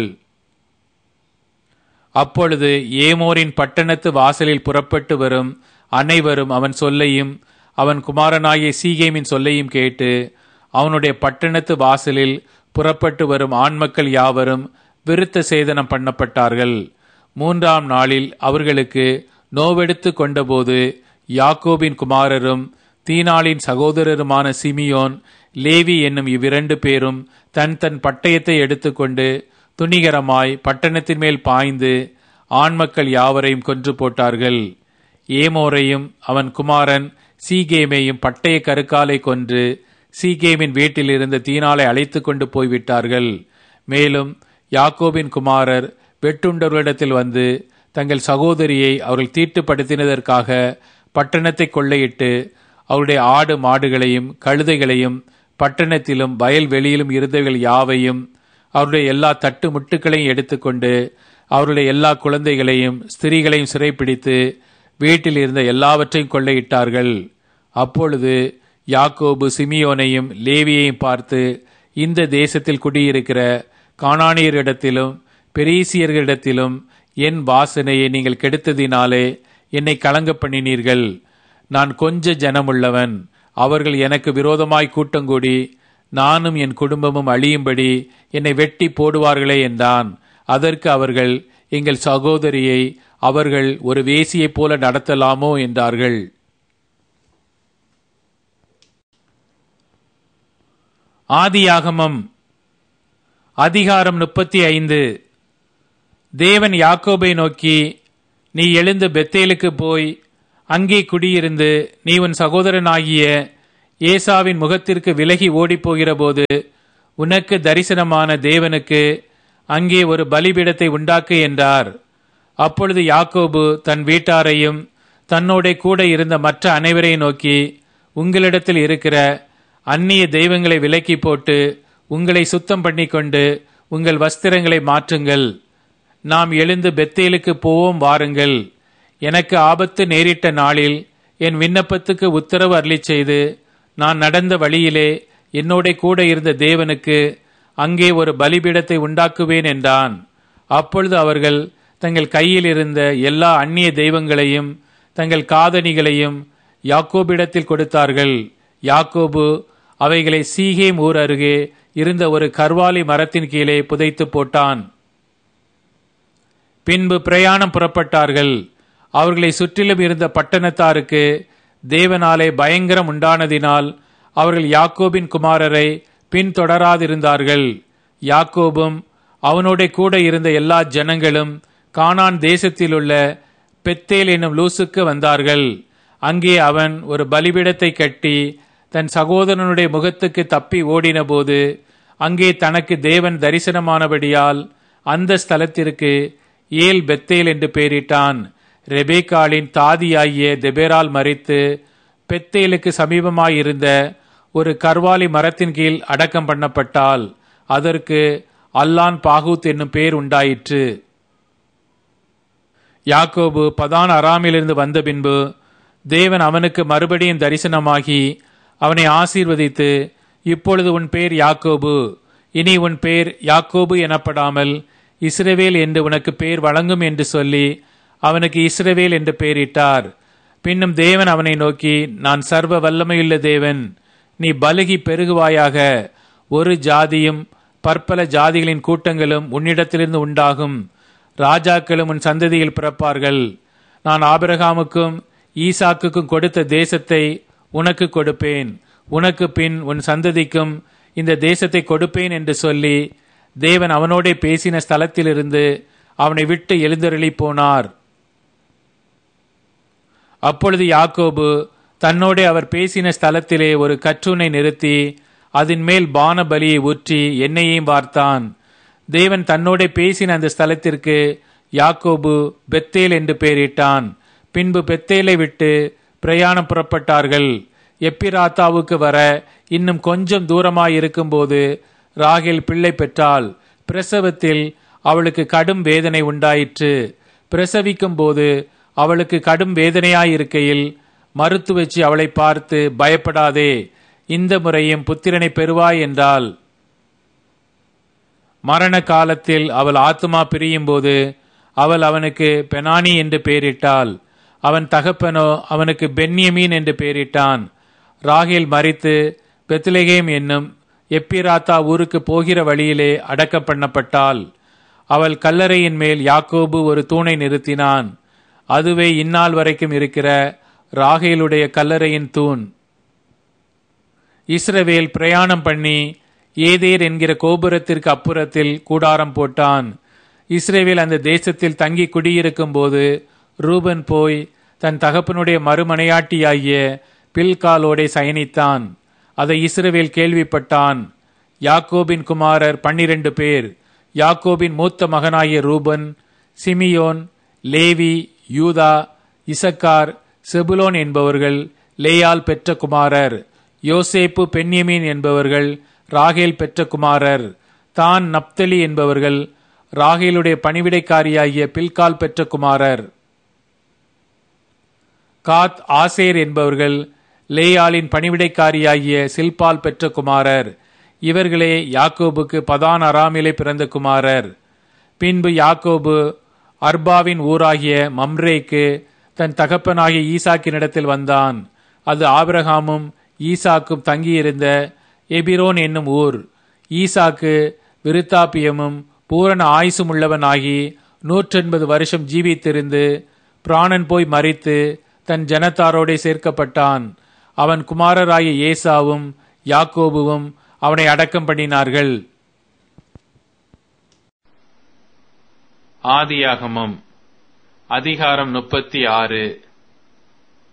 அப்பொழுது ஏமோரின் பட்டணத்து வாசலில் புறப்பட்டு வரும் அனைவரும் அவன் சொல்லையும் அவன் குமாரனாகிய சீகேமின் சொல்லையும் கேட்டு அவனுடைய பட்டணத்து வாசலில் புறப்பட்டு வரும் ஆண்மக்கள் யாவரும் விருத்த சேதனம் பண்ணப்பட்டார்கள். மூன்றாம் நாளில் அவர்களுக்கு நோவெடுத்து கொண்டபோது யாக்கோபின் குமாரரும் தீனாளின் சகோதரருமான சிமியோன் லேவி என்னும் இவ்விரண்டு பேரும் தன் தன் பட்டயத்தை எடுத்துக்கொண்டு துணிகரமாய் பட்டணத்தின் மேல் பாய்ந்து ஆண்மக்கள் யாவரையும் கொன்று போட்டார்கள். ஏமோரையும் அவன் குமாரன் சீகேமையும் பட்டய கருக்காலை கொன்று சீகேமின் வீட்டில் இருந்த தீனாலை அழைத்து கொண்டு போய்விட்டார்கள். மேலும் யாக்கோபின் குமாரர் வெட்டுண்டவர்களிடத்தில் வந்து தங்கள் சகோதரியை அவர்கள் தீட்டுப்படுத்தினதற்காக பட்டணத்தை கொள்ளையிட்டு அவருடைய ஆடு மாடுகளையும் கழுதைகளையும் பட்டணத்திலும் வயல்வெளியிலும் இருந்தவர்கள் யாவையும் அவருடைய எல்லா தட்டு முட்டுக்களையும் எடுத்துக்கொண்டு அவருடைய எல்லா குழந்தைகளையும் ஸ்திரீகளையும் சிறைப்பிடித்து வீட்டில் இருந்த எல்லாவற்றையும் கொள்ளையிட்டார்கள். அப்பொழுது யாக்கோபு சிமியோனையும் லேவியையும் பார்த்து, இந்த தேசத்தில் குடியிருக்கிற கானானியரிடத்திலும் பெரீசியர்களிடத்திலும் என் வாசனையை நீங்கள் கெடுத்ததினாலே என்னை கலங்க பண்ணினீர்கள். நான் கொஞ்ச ஜனமுள்ளவன். அவர்கள் எனக்கு விரோதமாய் கூட்டங்கூடி நானும் என் குடும்பமும் அழியும்படி என்னை வெட்டி போடுவார்களே என்றான். அதற்கு அவர்கள், எங்கள் சகோதரியை அவர்கள் ஒரு வேசியைப் போல நடத்தலாமோ என்றார்கள். ஆதியாகமம் அதிகாரம் முப்பத்தி ஐந்து. தேவன் யாக்கோபை நோக்கி, நீ எழுந்து பெத்தேலுக்கு போய் அங்கே குடியிருந்து நீ உன் சகோதரனாகிய ஏசாவின் முகத்திற்கு விலகி ஓடிப்போகிறபோது உனக்கு தரிசனமான தேவனுக்கு அங்கே ஒரு பலிபீடத்தை உண்டாக்கு என்றார். அப்பொழுது யாக்கோபு தன் வீட்டாரையும் தன்னோட கூட இருந்த மற்ற அனைவரையும் நோக்கி, உங்களிடத்தில் இருக்கிற அந்நிய தெய்வங்களை விலக்கி போட்டு உங்களை சுத்தம் பண்ணிக்கொண்டு உங்கள் வஸ்திரங்களை மாற்றுங்கள். நாம் எழுந்து பெத்தேலுக்கு போவோம் வாருங்கள். எனக்கு ஆபத்து நேரிட்ட நாளில் என் விண்ணப்பத்துக்கு உத்தரவு அருளிச் செய்து நான் நடந்த வழியிலே என்னோட கூட இருந்த தேவனுக்கு அங்கே ஒரு பலிபீடத்தை உண்டாக்குவேன் என்றான். அப்பொழுது அவர்கள் தங்கள் கையில் இருந்த எல்லா அந்நிய தெய்வங்களையும் தங்கள் காதணிகளையும் யாக்கோபிடத்தில் கொடுத்தார்கள். யாக்கோபு அவைகளை சீகேம் ஊர் அருகே இருந்த ஒரு கர்வாலி மரத்தின் கீழே புதைத்து போட்டான். பின்பு பிரயாணம் புறப்பட்டார்கள். அவர்களை சுற்றிலும் இருந்த பட்டணத்தாருக்கு தேவனாலே பயங்கரம் உண்டானதினால் அவர்கள் யாக்கோபின் குமாரரை பின்தொடராதிருந்தார்கள். யாக்கோபும் அவனோட கூட இருந்த எல்லா ஜனங்களும் கானான் தேசத்திலுள்ள பெத்தேல் என்னும் லூசுக்கு வந்தார்கள். அங்கே அவன் ஒரு பலிபீடத்தை கட்டி தன் சகோதரனுடைய முகத்துக்கு தப்பி ஓடின போது அங்கே தனக்கு தேவன் தரிசனமானபடியால் அந்த ஸ்தலத்திற்கு ஏல் பெத்தேல் என்று பெயரிட்டான். ரெபேக்காளின் தாதியாகிய தெபேரால் மரித்து பெத்தேலுக்கு சமீபமாயிருந்த ஒரு கர்வாலி மரத்தின் கீழ் அடக்கம் பண்ணப்பட்டால் அதற்கு அல்லான் பாகூத் என்னும் பெயர் உண்டாயிற்று. யாக்கோபு பதான் அராமிலிருந்து வந்த பின்பு தேவன் அவனுக்கு மறுபடியும் தரிசனமாகி அவனை ஆசீர்வதித்து, இப்பொழுது உன் பெயர் யாக்கோபு, இனி உன் பெயர் யாக்கோபு எனப்படாமல் இஸ்ரவேல் என்று உனக்கு பெயர் வழங்கும் என்று சொல்லி அவனுக்கு இஸ்ரவேல் என்று பெயரிட்டார். பின்னும் தேவன் அவனை நோக்கி, நான் சர்வ வல்லமையுள்ள தேவன், நீ பலுகி பெருகுவாயாக, ஒரு ஜாதியும் பற்பல ஜாதிகளின் கூட்டங்களும் உன்னிடத்திலிருந்து உண்டாகும், ராஜாக்களும் உன் சந்ததியில் பிறப்பார்கள். நான் ஆபிரகாமுக்கும் ஈசாக்குக்கும் கொடுத்த தேசத்தை உனக்கு கொடுப்பேன், உனக்கு பின் உன் சந்ததிக்கும் இந்த தேசத்தை கொடுப்பேன் என்று சொல்லி தேவன் அவனோடே பேசின ஸ்தலத்திலிருந்து அவனை விட்டு எழுந்தருளி போனார். அப்பொழுது யாக்கோபு தன்னோடே அவர் பேசின ஸ்தலத்திலே ஒரு கற்றுனை நிறுத்தி அதன் மேல் பான பலியை ஊற்றி எண்ணெயையும் வார்த்தான். தேவன் தன்னோடே பேசின அந்த ஸ்தலத்திற்கு யாக்கோபு பெத்தேல் என்று பெயரிட்டான். பின்பு பெத்தேலை விட்டு பிரயாணம் புறப்பட்டார்கள். எப்பிராத்தாவுக்கு வர இன்னும் கொஞ்சம் தூரமாயிருக்கும் போது ராகேல் பிள்ளை பெற்றாள். பிரசவத்தில் அவளுக்கு கடும் வேதனை உண்டாயிற்று. பிரசவிக்கும் போது அவளுக்கு கடும் வேதனையாயிருக்கையில் மருத்துவச்சி அவளை பார்த்து, பயப்படாதே, இந்த முறையும் புத்திரனை பெறுவாய் என்றாள். மரண காலத்தில் அவள் ஆத்துமா பிரியும் போது அவள் அவனுக்கு பெனானி என்று பெயரிட்டாள். அவன் தகப்பனோ அவனுக்கு பென்யமீன் என்று பெயரிட்டான். ராகேல் மரித்து பெத்லெகேம் என்னும் எப்பிராத்தா ஊருக்கு போகிற வழியிலே அடக்கம் பண்ணப்பட்டாள். அவள் கல்லறையின் மேல் யாக்கோபு ஒரு தூணை நிறுத்தினான். அதுவே இந்நாள் வரைக்கும் இருக்கிற ராகேலுடைய கல்லறையின் தூண். இஸ்ரவேல் பிரயாணம் பண்ணி ஏதேர் என்கிற கோபுரத்திற்கு அப்புறத்தில் கூடாரம் போட்டான். இஸ்ரவேல் அந்த தேசத்தில் தங்கி குடியிருக்கும் போது ரூபன் போய் தன் தகப்பனுடைய மறுமனையாட்டியாகிய பில்காலோடே சயனித்தான். அதை இஸ்ரவேல் கேள்விப்பட்டான். யாக்கோபின் குமாரர் பன்னிரண்டு பேர். யாக்கோபின் மூத்த மகனாகிய ரூபன், சிமியோன், லேவி, யூதா, இசக்கார், செபுலோன் என்பவர்கள் லேயால் பெற்ற குமாரர். யோசேப்பு, பென்யமீன் என்பவர்கள் ராகேல் பெற்ற குமாரர். தான், நப்தலி என்பவர்கள் ராகேலுடைய பணிவிடைக்காரியாகிய பில்கால் பெற்ற குமாரர். காத், ஆசேர் என்பவர்கள் லேயாலின் பணிவிடைக்காரியாகிய சில்பால் பெற்ற குமாரர். இவர்களே யாக்கோபுக்கு பதான் அராமிலே பிறந்த குமாரர். பின்பு யாக்கோபு அர்பாவின் ஊராகிய மம்ரேக்கு தன் தகப்பனாகிய ஈசாக்கினிடத்தில் வந்தான். அது ஆபிரகாமும் ஈசாக்கும் தங்கியிருந்த எபிரோன் என்னும் ஊர். ஈசாக்கு விருத்தாப்பியமும் பூரண ஆயுசும் உள்ளவனாகி நூற்றெண்பது வருஷம் ஜீவித்திருந்து பிராணன் போய் மரித்து தன் ஜனத்தாரோடே சேர்க்கப்பட்டான். அவன் குமாரராகிய ஏசாவும் யாக்கோபுவும் அவனை அடக்கம் பண்ணினார்கள். ஆதியாகமம் அதிகாரம் முப்பத்தி ஆறு.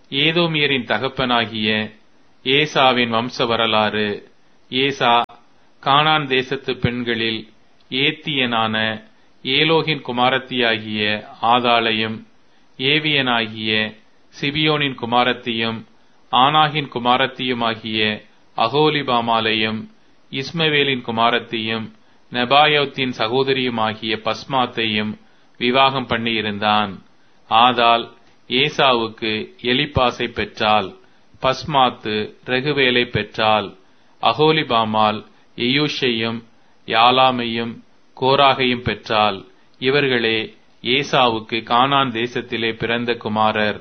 ஏதோமியரின் தகப்பனாகிய ஏசாவின் வம்ச வரலாறு. ஏசா கானான் தேசத்து பெண்களில் ஏத்தியனான ஏலோகின் குமாரத்தியாகிய ஆதாளையும், ஏவியனாகிய சிபியோனின் குமாரத்தியும், ஆனாகின் குமாரத்தியுமாகிய அகோலிபாமாலையும், இஸ்மவேலின் குமாரத்தியும், நெபாயோத்தின் சகோதரியுமாகிய பஸ்மாத்தையும் விவாகம் பண்ணியிருந்தான். ஆதாள் ஏசாவுக்கு எலிப்பாசை பெற்றாள். பஸ்மாத்து ரெகுவேலை பெற்றாள். அகோலிபாமால் எயூஷையும் யாலாமையும் கோராகையும் பெற்றாள். இவர்களே ஏசாவுக்கு கானான் தேசத்திலே பிறந்த குமாரர்.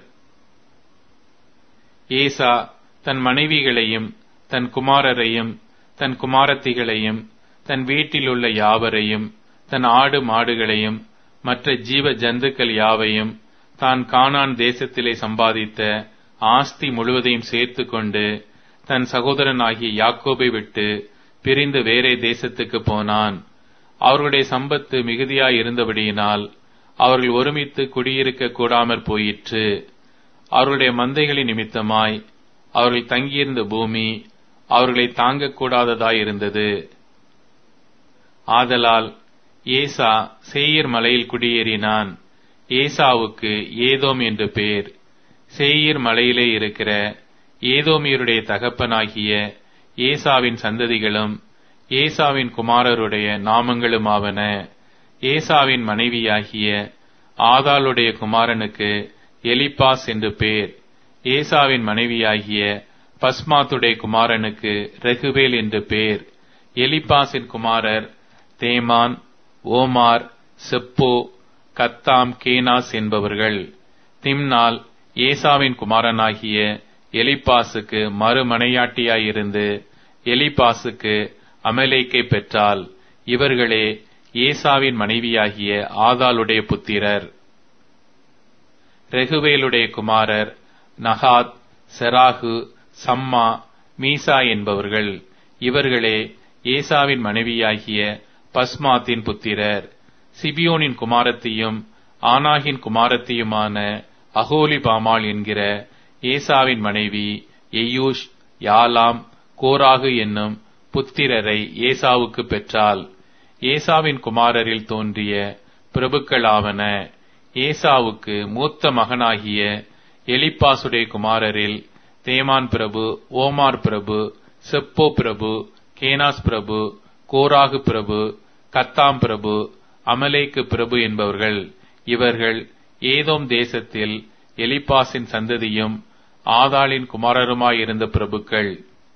ஏசா தன் மனைவிகளையும் தன் குமாரரையும் தன் குமாரத்திகளையும் தன் வீட்டிலுள்ள யாவரையும் தன் ஆடு மாடுகளையும் மற்ற ஜீவ ஜந்துக்கள் யாவையும் தான் கானான் தேசத்திலே சம்பாதித்த ஆஸ்தி முழுவதையும் சேர்த்து கொண்டு தன் சகோதரனாகிய யாக்கோபை விட்டு பிரிந்து வேறே தேசத்துக்கு போனான். அவர்களுடைய சம்பத்து மிகுதியாயிருந்தபடியினால் அவர்கள் ஒருமித்து குடியிருக்க கூடாமற் போயிற்று. அவர்களுடைய மந்தைகளின் நிமித்தமாய் அவர்கள் தங்கியிருந்த பூமி அவர்களை தாங்கக்கூடாததாயிருந்தது. ஆதலால் ஏசா சேயீர் மலையில் குடியேறினான். ஏசாவுக்கு ஏதோம் என்று பேர். சேயீர் மலையிலே இருக்கிற ஏதோமியருடைய தகப்பனாகிய ஏசாவின் சந்ததிகளும் ஏசாவின் குமாரருடைய நாமங்களுமாவன. ஏசாவின் மனைவியாகிய ஆதாளுடைய குமாரனுக்கு எலிப்பாஸ் என்று பேர். ஏசாவின் மனைவியாகிய பஸ்மாத்துடைய குமாரனுக்கு ரெகுவேல் என்று பேர். எலிப்பாசின் குமாரர் தேமான், ஓமார், செப்போ, கத்தாம், கேனாஸ் என்பவர்கள். திம்னாள் ஏசாவின் குமாரனாகிய எலிப்பாசுக்கு மறுமனையாட்டியாயிருந்து எலிப்பாசுக்கு அமலேக்கை பெற்றாள். இவர்களே ஏசாவின் மனைவியாகிய ஆதாளுடைய புத்திரர். ரெகுவேலுடைய குமாரர் நகாத், செராகு, சம்மா, மீசா என்பவர்கள். இவர்களே ஏசாவின் மனைவியாகிய பஸ்மாத்தின் புத்திரர். சிபியோனின் குமாரத்தியும் ஆனாகின் குமாரத்தியுமான அகோலிபாமால் என்கிற ஏசாவின் மனைவி எயூஷ், யாலாம், கோராகு என்னும் புத்திரரை ஏசாவுக்கு பெற்றாள். ஏசாவின் குமாரரில் தோன்றிய பிரபுக்களாவன. ஏசாவுக்கு மூத்த மகனாகிய எலிப்பாசுடைய குமாரரில் தேமான் பிரபு, ஓமார் பிரபு, செப்போ பிரபு, கேனாஸ் பிரபு, கோராகு பிரபு, கத்தாம் பிரபு, அமலேக்கு பிரபு என்பவர்கள். இவர்கள் ஏதோம் தேசத்தில் எலிப்பாசின் சந்ததியும் ஆதாளின் குமாரருமாயிருந்த பிரபுக்கள்.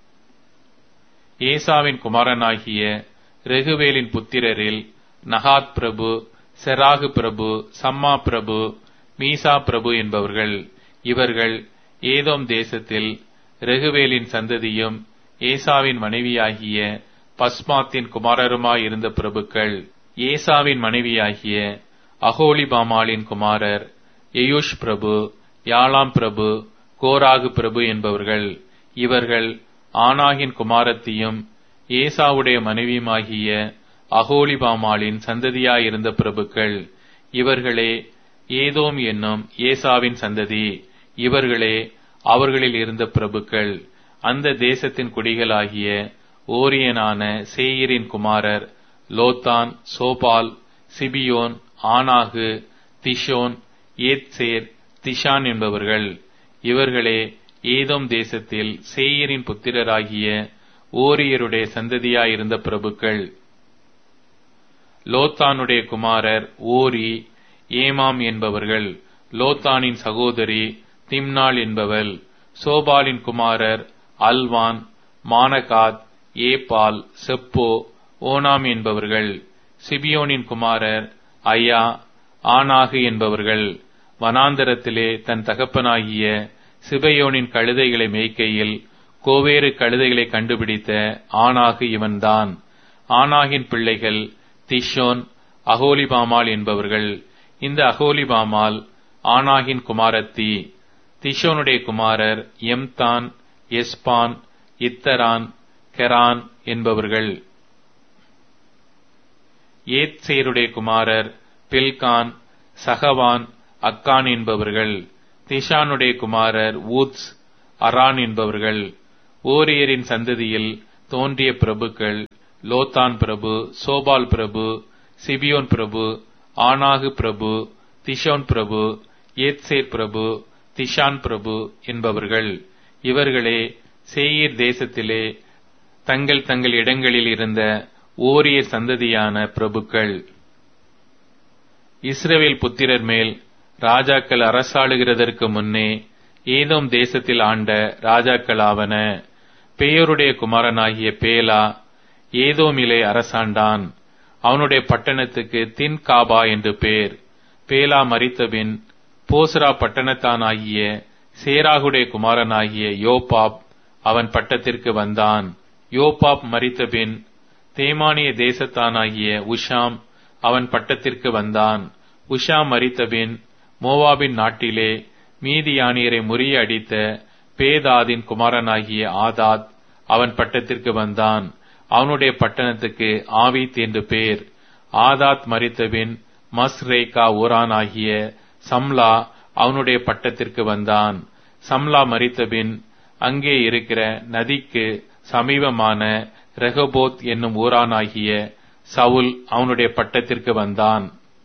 ஏசாவின் குமாரனாகிய ரெகுவேலின் புத்திரரில் நகாத் பிரபு, செராகு பிரபு, சம்மா பிரபு, மீசா பிரபு என்பவர்கள். இவர்கள் ஏதோம் தேசத்தில் ரெகுவேலின் சந்ததியும் ஏசாவின் மனைவியாகிய பஸ்மாத்தின் குமாரருமாயிருந்த பிரபுக்கள். ஏசாவின் மனைவியாகிய அகோலிபாமாலின் குமாரர் எயூஷ் பிரபு, யாலாம் பிரபு, கோராகு பிரபு என்பவர்கள். இவர்கள் ஆனாகின் குமாரத்தியும் ஏசாவுடைய மனைவியுமாகிய அகோலிபாமாலின் சந்ததியாயிருந்த பிரபுக்கள். இவர்களே ஏதோம் என்னும் ஏசாவின் சந்ததி. இவர்களே அவர்களில் இருந்த பிரபுக்கள். அந்த தேசத்தின் குடிகளாகிய ஓரியனான சேயீரின் குமாரர் லோத்தான், சோபால், சிபியோன், ஆனாகு, திஷோன், ஏத்சேர், திஷான் என்பவர்கள். இவர்களே ஏதோம் தேசத்தில் சேயீரின் புத்திரராகிய ஓரியருடைய சந்ததியாயிருந்த பிரபுக்கள். லோத்தானுடைய குமாரர் ஓரி, ஏமாம் என்பவர்கள். லோத்தானின் சகோதரி திம்னாள் என்பவள். சோபாலின் குமாரர் அல்வான், மானகாத், ஏபால், செப்போ, ஓனாம் என்பவர்கள். சிபியோனின் குமாரர் ஐயா, ஆனாகு என்பவர்கள். வனாந்தரத்திலே தன் தகப்பனாகிய சிபயோனின் கழுதைகளை மேய்க்கையில் கோவேறு கழுதைகளை கண்டுபிடித்த ஆனாகு இவன்தான். ஆனாகின் பிள்ளைகள் திஷோன், அகோலிபாமால் என்பவர்கள். இந்த அகோலிபாமால் ஆனாகின் குமாரத்தி. திஷோனுடைய குமாரர் எம்தான், எஸ்பான், இத்தரான், கெரான் என்பவர்கள். ஏத்சேருடைய குமாரர் பில்கான், சகவான், அக்கான் என்பவர்கள். திஷானுடைய குமாரர் ஊத்ஸ், அரான் என்பவர்கள். ஓரியரின் சந்ததியில் தோன்றிய பிரபுக்கள் லோத்தான் பிரபு, சோபால் பிரபு, சிபியோன் பிரபு, ஆனாகு பிரபு, திஷோன் பிரபு, ஏத்சேர் பிரபு, திஷான் பிரபு என்பவர்கள். இவர்களே சேயீர் தேசத்திலே தங்கள் தங்கள் இடங்களில் இருந்த ஓரியர் சந்ததியான பிரபுக்கள். இஸ்ரவேல் புத்திரர் மேல் ராஜாக்கள் அரசாளுகிறதற்கு முன்னே ஏதோம் தேசத்தில் ஆண்ட ராஜாக்களாவன. பேயோருடைய குமாரனாகிய பேலா ஏதோமிலே அரசாண்டான். அவனுடைய பட்டணத்துக்கு தின் காபா என்று பேர். பேலா மரித்தபின் போஸ்ரா பட்டணத்தானாகிய சேராகுடைய குமாரனாகிய யோபாப் அவன் பட்டத்திற்கு வந்தான். யோபாப் மரித்தபின் தேமானிய தேசத்தானாகிய உஷாம் அவன் பட்டத்திற்கு வந்தான். உஷாம் மரித்தபின் மோவாபின் நாட்டிலே மீதியானியரை முறியடித்த பேதாதின் குமாரனாகிய ஆதாத் அவன் பட்டத்திற்கு வந்தான். அவனுடைய பட்டணத்துக்கு ஆவீத் என்று பேர். ஆதாத் மரித்தபின் மஸ்ரேகா ஊரானாகிய சம்லா அவனுடைய பட்டத்திற்கு வந்தான். சம்லா மரித்தபின் அங்கே இருக்கிற நதிக்கு சமீபமான ரெகபோத் என்னும் ஊரானாகிய சவுல் அவனுடைய பட்டத்திற்கு வந்தான்.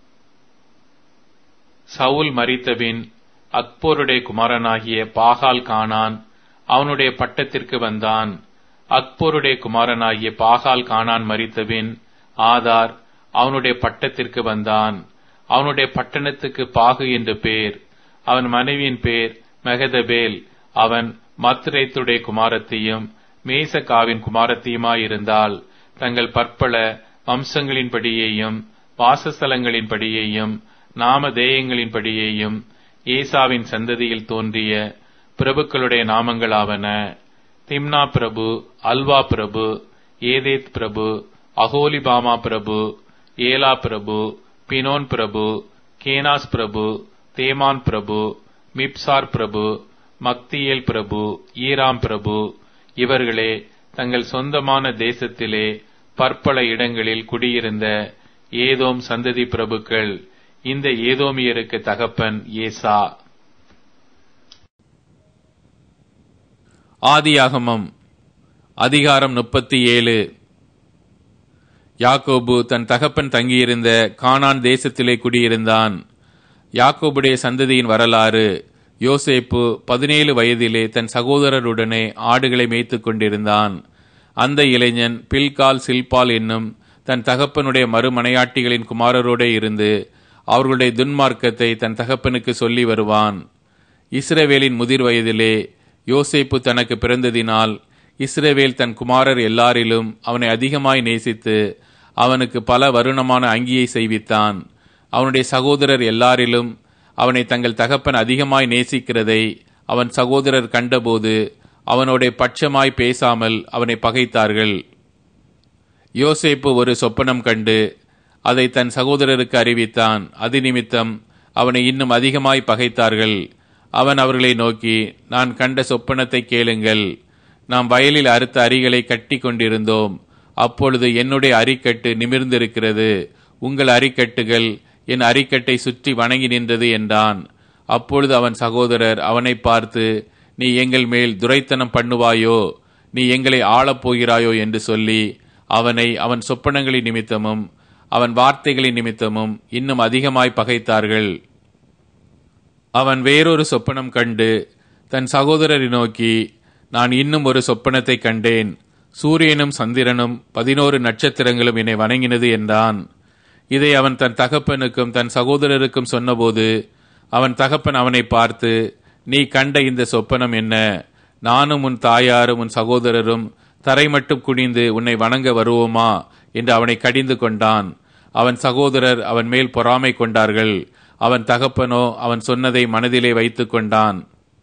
சவுல் மரித்தபின் அக்போருடைய குமாரனாகிய பாகால் கானான் அவனுடைய பட்டத்திற்கு வந்தான். அக்போருடைய குமாரனாகிய பாகால் கானான் மரித்தபின் ஆதார் அவனுடைய பட்டத்திற்கு வந்தான். அவனுடைய பட்டணத்துக்கு பாகு என்று பேர். அவன் மனைவியின் பேர் மெகதபேல். அவன் மத்ரேத்துடைய குமாரத்தையும் மேசகாவின் குமாரத்தையுமாயிருந்தால் தங்கள் பற்பல வம்சங்களின்படியேயும் வாசஸ்தலங்களின்படியேயும் நாமதேயங்களின்படியேயும் ஏசாவின் சந்ததியில் தோன்றிய பிரபுக்களுடைய நாமங்களாவன: திம்னா பிரபு, அல்வா பிரபு, ஏதேத் பிரபு, அகோலிபாமா பிரபு, ஏலா பிரபு, பினோன் பிரபு, கேனாஸ் பிரபு, தேமான் பிரபு, மிப்சார் பிரபு, மக்தியேல் பிரபு, ஈராம் பிரபு. இவர்களே தங்கள் சொந்தமான தேசத்திலே பற்பல இடங்களில் குடியிருந்த ஏதோம் சந்ததி பிரபுக்கள். இந்த ஏதோமியருக்கு தகப்பன் ஏசா. ஆதியாகமம் அதிகாரம் முப்பத்தி ஏழு. யாக்கோபு தன் தகப்பன் தங்கியிருந்த கானான் தேசத்திலே குடியிருந்தான். யாக்கோபுடைய சந்ததியின் வரலாறு: யோசேப்பு பதினேழு வயதிலே தன் சகோதரருடனே ஆடுகளை மேய்த்துக் கொண்டிருந்தான். அந்த இளைஞன் பில்கால் சில்பால் என்னும் தன் தகப்பனுடைய மறுமனையாட்டிகளின் குமாரரோடே இருந்து அவர்களுடைய துன்மார்க்கத்தை தன் தகப்பனுக்கு சொல்லி வருவான். இஸ்ரவேலின் முதிர் வயதிலே யோசேப்பு தனக்கு பிறந்ததினால் இஸ்ரவேல் தன் குமாரர் எல்லாரிலும் அவனை அதிகமாய் நேசித்து அவனுக்கு பல வருணமான அங்கியை செய்வித்தான். அவனுடைய சகோதரர் எல்லாரிலும் அவனை தங்கள் தகப்பன் அதிகமாய் நேசிக்கிறதை அவன் சகோதரர் கண்டபோது அவனோட பட்சமாய் பேசாமல் அவனை பகைத்தார்கள். யோசேப்பு ஒரு சொப்பனம் கண்டு அதை தன் சகோதரருக்கு அறிவித்தான். அது நிமித்தம் அவனை இன்னும் அதிகமாய் பகைத்தார்கள். அவன் அவர்களை நோக்கி, நான் கண்ட சொப்பனத்தை கேளுங்கள். நாம் வயலில் அறுத்த அரிகளை கட்டி கொண்டிருந்தோம். அப்பொழுது என்னுடைய அரிக்கட்டு நிமிர்ந்திருக்கிறது, உங்கள் அரிக்கட்டுகள் என் அரிக்கட்டை சுற்றி வணங்கி நின்றது என்றான். அப்பொழுது அவன் சகோதரர் அவனை பார்த்து, நீ எங்கள் மேல் துரைத்தனம் பண்ணுவாயோ, நீ எங்களை ஆளப்போகிறாயோ என்று சொல்லி அவனை அவன் சொப்பனங்களின் நிமித்தமும் அவன் வார்த்தைகளின் நிமித்தமும் இன்னும் அதிகமாய் பகைத்தார்கள். அவன் வேறொரு சொப்பனம் கண்டு தன் சகோதரரை நோக்கி, நான் இன்னும் ஒரு சொப்பனத்தை கண்டேன். சூரியனும் சந்திரனும் பதினோரு நட்சத்திரங்களும் என்னை வணங்கினது என்றான். இதை அவன் தன் தகப்பனுக்கும் தன் சகோதரருக்கும் சொன்னபோது அவன் தகப்பன் அவனை பார்த்து, நீ கண்ட இந்த சொப்பனம் என்ன? நானும் உன் தாயாரும் உன் சகோதரரும் தரை மட்டும் குனிந்து உன்னை வணங்க வருவோமா என்று அவனை கடிந்து கொண்டான். அவன் சகோதரர் அவன் மேல் பொறாமை கொண்டார்கள். அவன் தகப்பனோ அவன் சொன்னதை மனதிலே வைத்து கொண்டான்.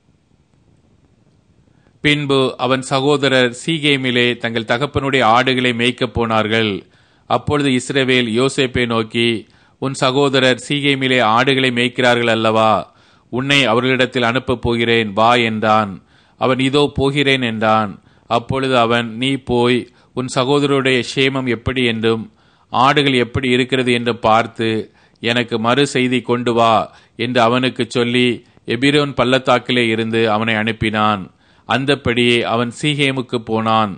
பின்பு அவன் சகோதரர் சீகேமிலே தங்கள் தகப்பனுடைய ஆடுகளை மேய்க்கப் போனார்கள். அப்பொழுது இஸ்ரவேல் யோசேப்பை நோக்கி, உன் சகோதரர் சீகேமிலே ஆடுகளை மேய்க்கிறார்கள் அல்லவா? உன்னை அவர்களிடத்தில் அனுப்பப் போகிறேன், வா என்றான். அவன் இதோ போகிறேன் என்றான். அப்பொழுது அவன், நீ போய் உன் சகோதரருடைய சேமம் எப்படி என்றும் ஆடுகள் எப்படி இருக்கிறது என்று பார்த்து எனக்கு மறு செய்தி கொண்டு வா என்று அவனுக்கு சொல்லி எபிரோன் பள்ளத்தாக்கிலே இருந்து அவனை அனுப்பினான். அந்தப்படியே அவன் சீகேமுக்கு போனான்.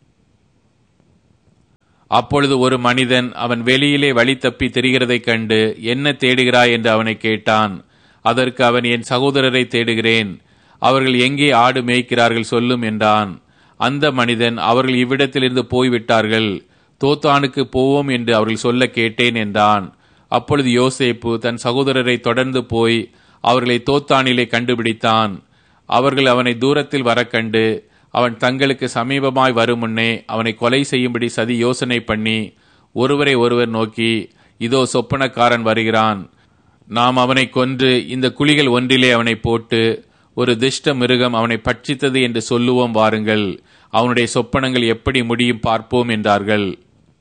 அப்பொழுது ஒரு மனிதன் அவன் வெளியிலே வழி தப்பி திரிகிறதைக் கண்டு, என்ன தேடுகிறாய் என்று அவனை கேட்டான். அதற்கு அவன், என் சகோதரரை தேடுகிறேன், அவர்கள் எங்கே ஆடு மேய்க்கிறார்கள் சொல்லும் என்றான். அந்த மனிதன், அவர்கள் இவ்விடத்திலிருந்து போய்விட்டார்கள், தோத்தானுக்கு போவோம் என்று அவர்கள் சொல்ல கேட்டேன் என்றான். அப்பொழுது யோசேப்பு தன் சகோதரரை தொடர்ந்து போய் அவர்களை தோத்தானிலே கண்டுபிடித்தான். அவர்கள் அவனை தூரத்தில் வர கண்டு அவன் தங்களுக்கு சமீபமாய் வரும் முன்னே அவனை கொலை செய்யும்படி சதி யோசனை பண்ணி ஒருவரை ஒருவர் நோக்கி, இதோ சொப்பனக்காரன் வருகிறான், நாம் அவனை கொன்று இந்த குழிகள் ஒன்றிலே அவனை போட்டு ஒரு துஷ்ட மிருகம் அவனை பட்சித்தது என்று சொல்லுவோம், வாருங்கள், அவனுடைய சொப்பனங்கள் எப்படி முடியும் பார்ப்போம் என்றார்கள்.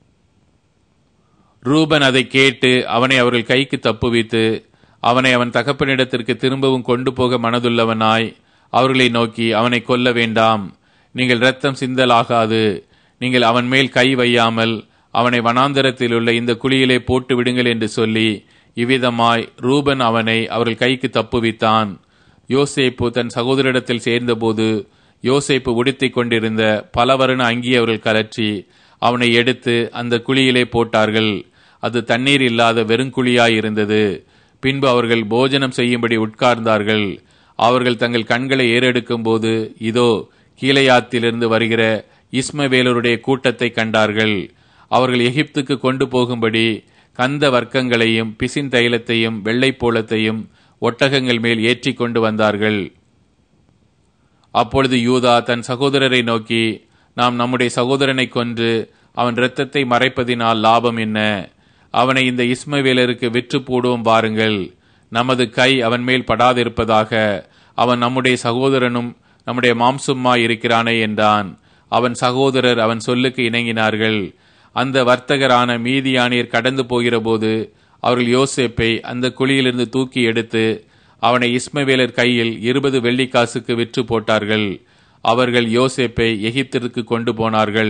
ரூபன் அதை கேட்டு அவனை அவர்கள் கைக்கு தப்புவித்து அவனை அவன் தகப்பனிடத்திற்கு திரும்பவும் கொண்டு போக மனதுள்ளவனாய் அவர்களை நோக்கி, அவனை கொல்ல வேண்டாம், நீங்கள் இரத்தம் சிந்தலாகாது, நீங்கள் அவன் மேல் கை வையாமல் அவனை வனாந்தரத்தில் உள்ள இந்த குழியிலே போட்டு விடுங்கள் என்று சொல்லி இவ்விதமாய் ரூபன் அவனை அவர்கள் கைக்கு தப்புவித்தான். யோசேப்பு தன் சகோதரிடத்தில் சேர்ந்தபோது யோசேப்பு உடுத்திக் கொண்டிருந்த பலவருண அங்கி அவர்கள் கலற்றி அவனை எடுத்து அந்த குழியிலே போட்டார்கள். அது தண்ணீர் இல்லாத வெறுங்குழியாயிருந்தது. பின்பு அவர்கள் போஜனம் செய்யும்படி உட்கார்ந்தார்கள். அவர்கள் தங்கள் கண்களை ஏறெடுக்கும் போது இதோ கீலேயாத்திலிருந்து வருகிற இஸ்மவேலருடைய கூட்டத்தை கண்டார்கள். அவர்கள் எகிப்துக்கு கொண்டு போகும்படி கந்த வர்க்கங்களையும் பிசின் தைலத்தையும் வெள்ளைப்போளத்தையும் ஒட்டகங்கள் மேல் ஏற்றி கொண்டு வந்தார்கள். அப்பொழுது யூதா தன் சகோதரரை நோக்கி, நாம் நம்முடைய சகோதரனை கொன்று அவன் இரத்தத்தை மறைப்பதினால் லாபம் என்ன? அவனை இந்த இஸ்மவேலருக்கு விற்று போடுவோம், வாருங்கள், நமது கை அவன் மேல் படாதிருப்பதாக, அவன் நம்முடைய சகோதரனும் நம்முடைய மாம்சமாய் இருக்கிறானே என்றான். அவன் சகோதரர் அவன் சொல்லுக்கு இணங்கினார்கள். அந்த வர்த்தகரான மீதியானியர் கடந்து போகிற போது அவர்கள் யோசேப்பை அந்த குழியிலிருந்து தூக்கி எடுத்து அவனை இஸ்மவேலர் கையில் இருபது வெள்ளிக்காசுக்கு விற்று போட்டார்கள். அவர்கள் யோசேப்பை எகிப்திற்கு கொண்டு போனார்கள்.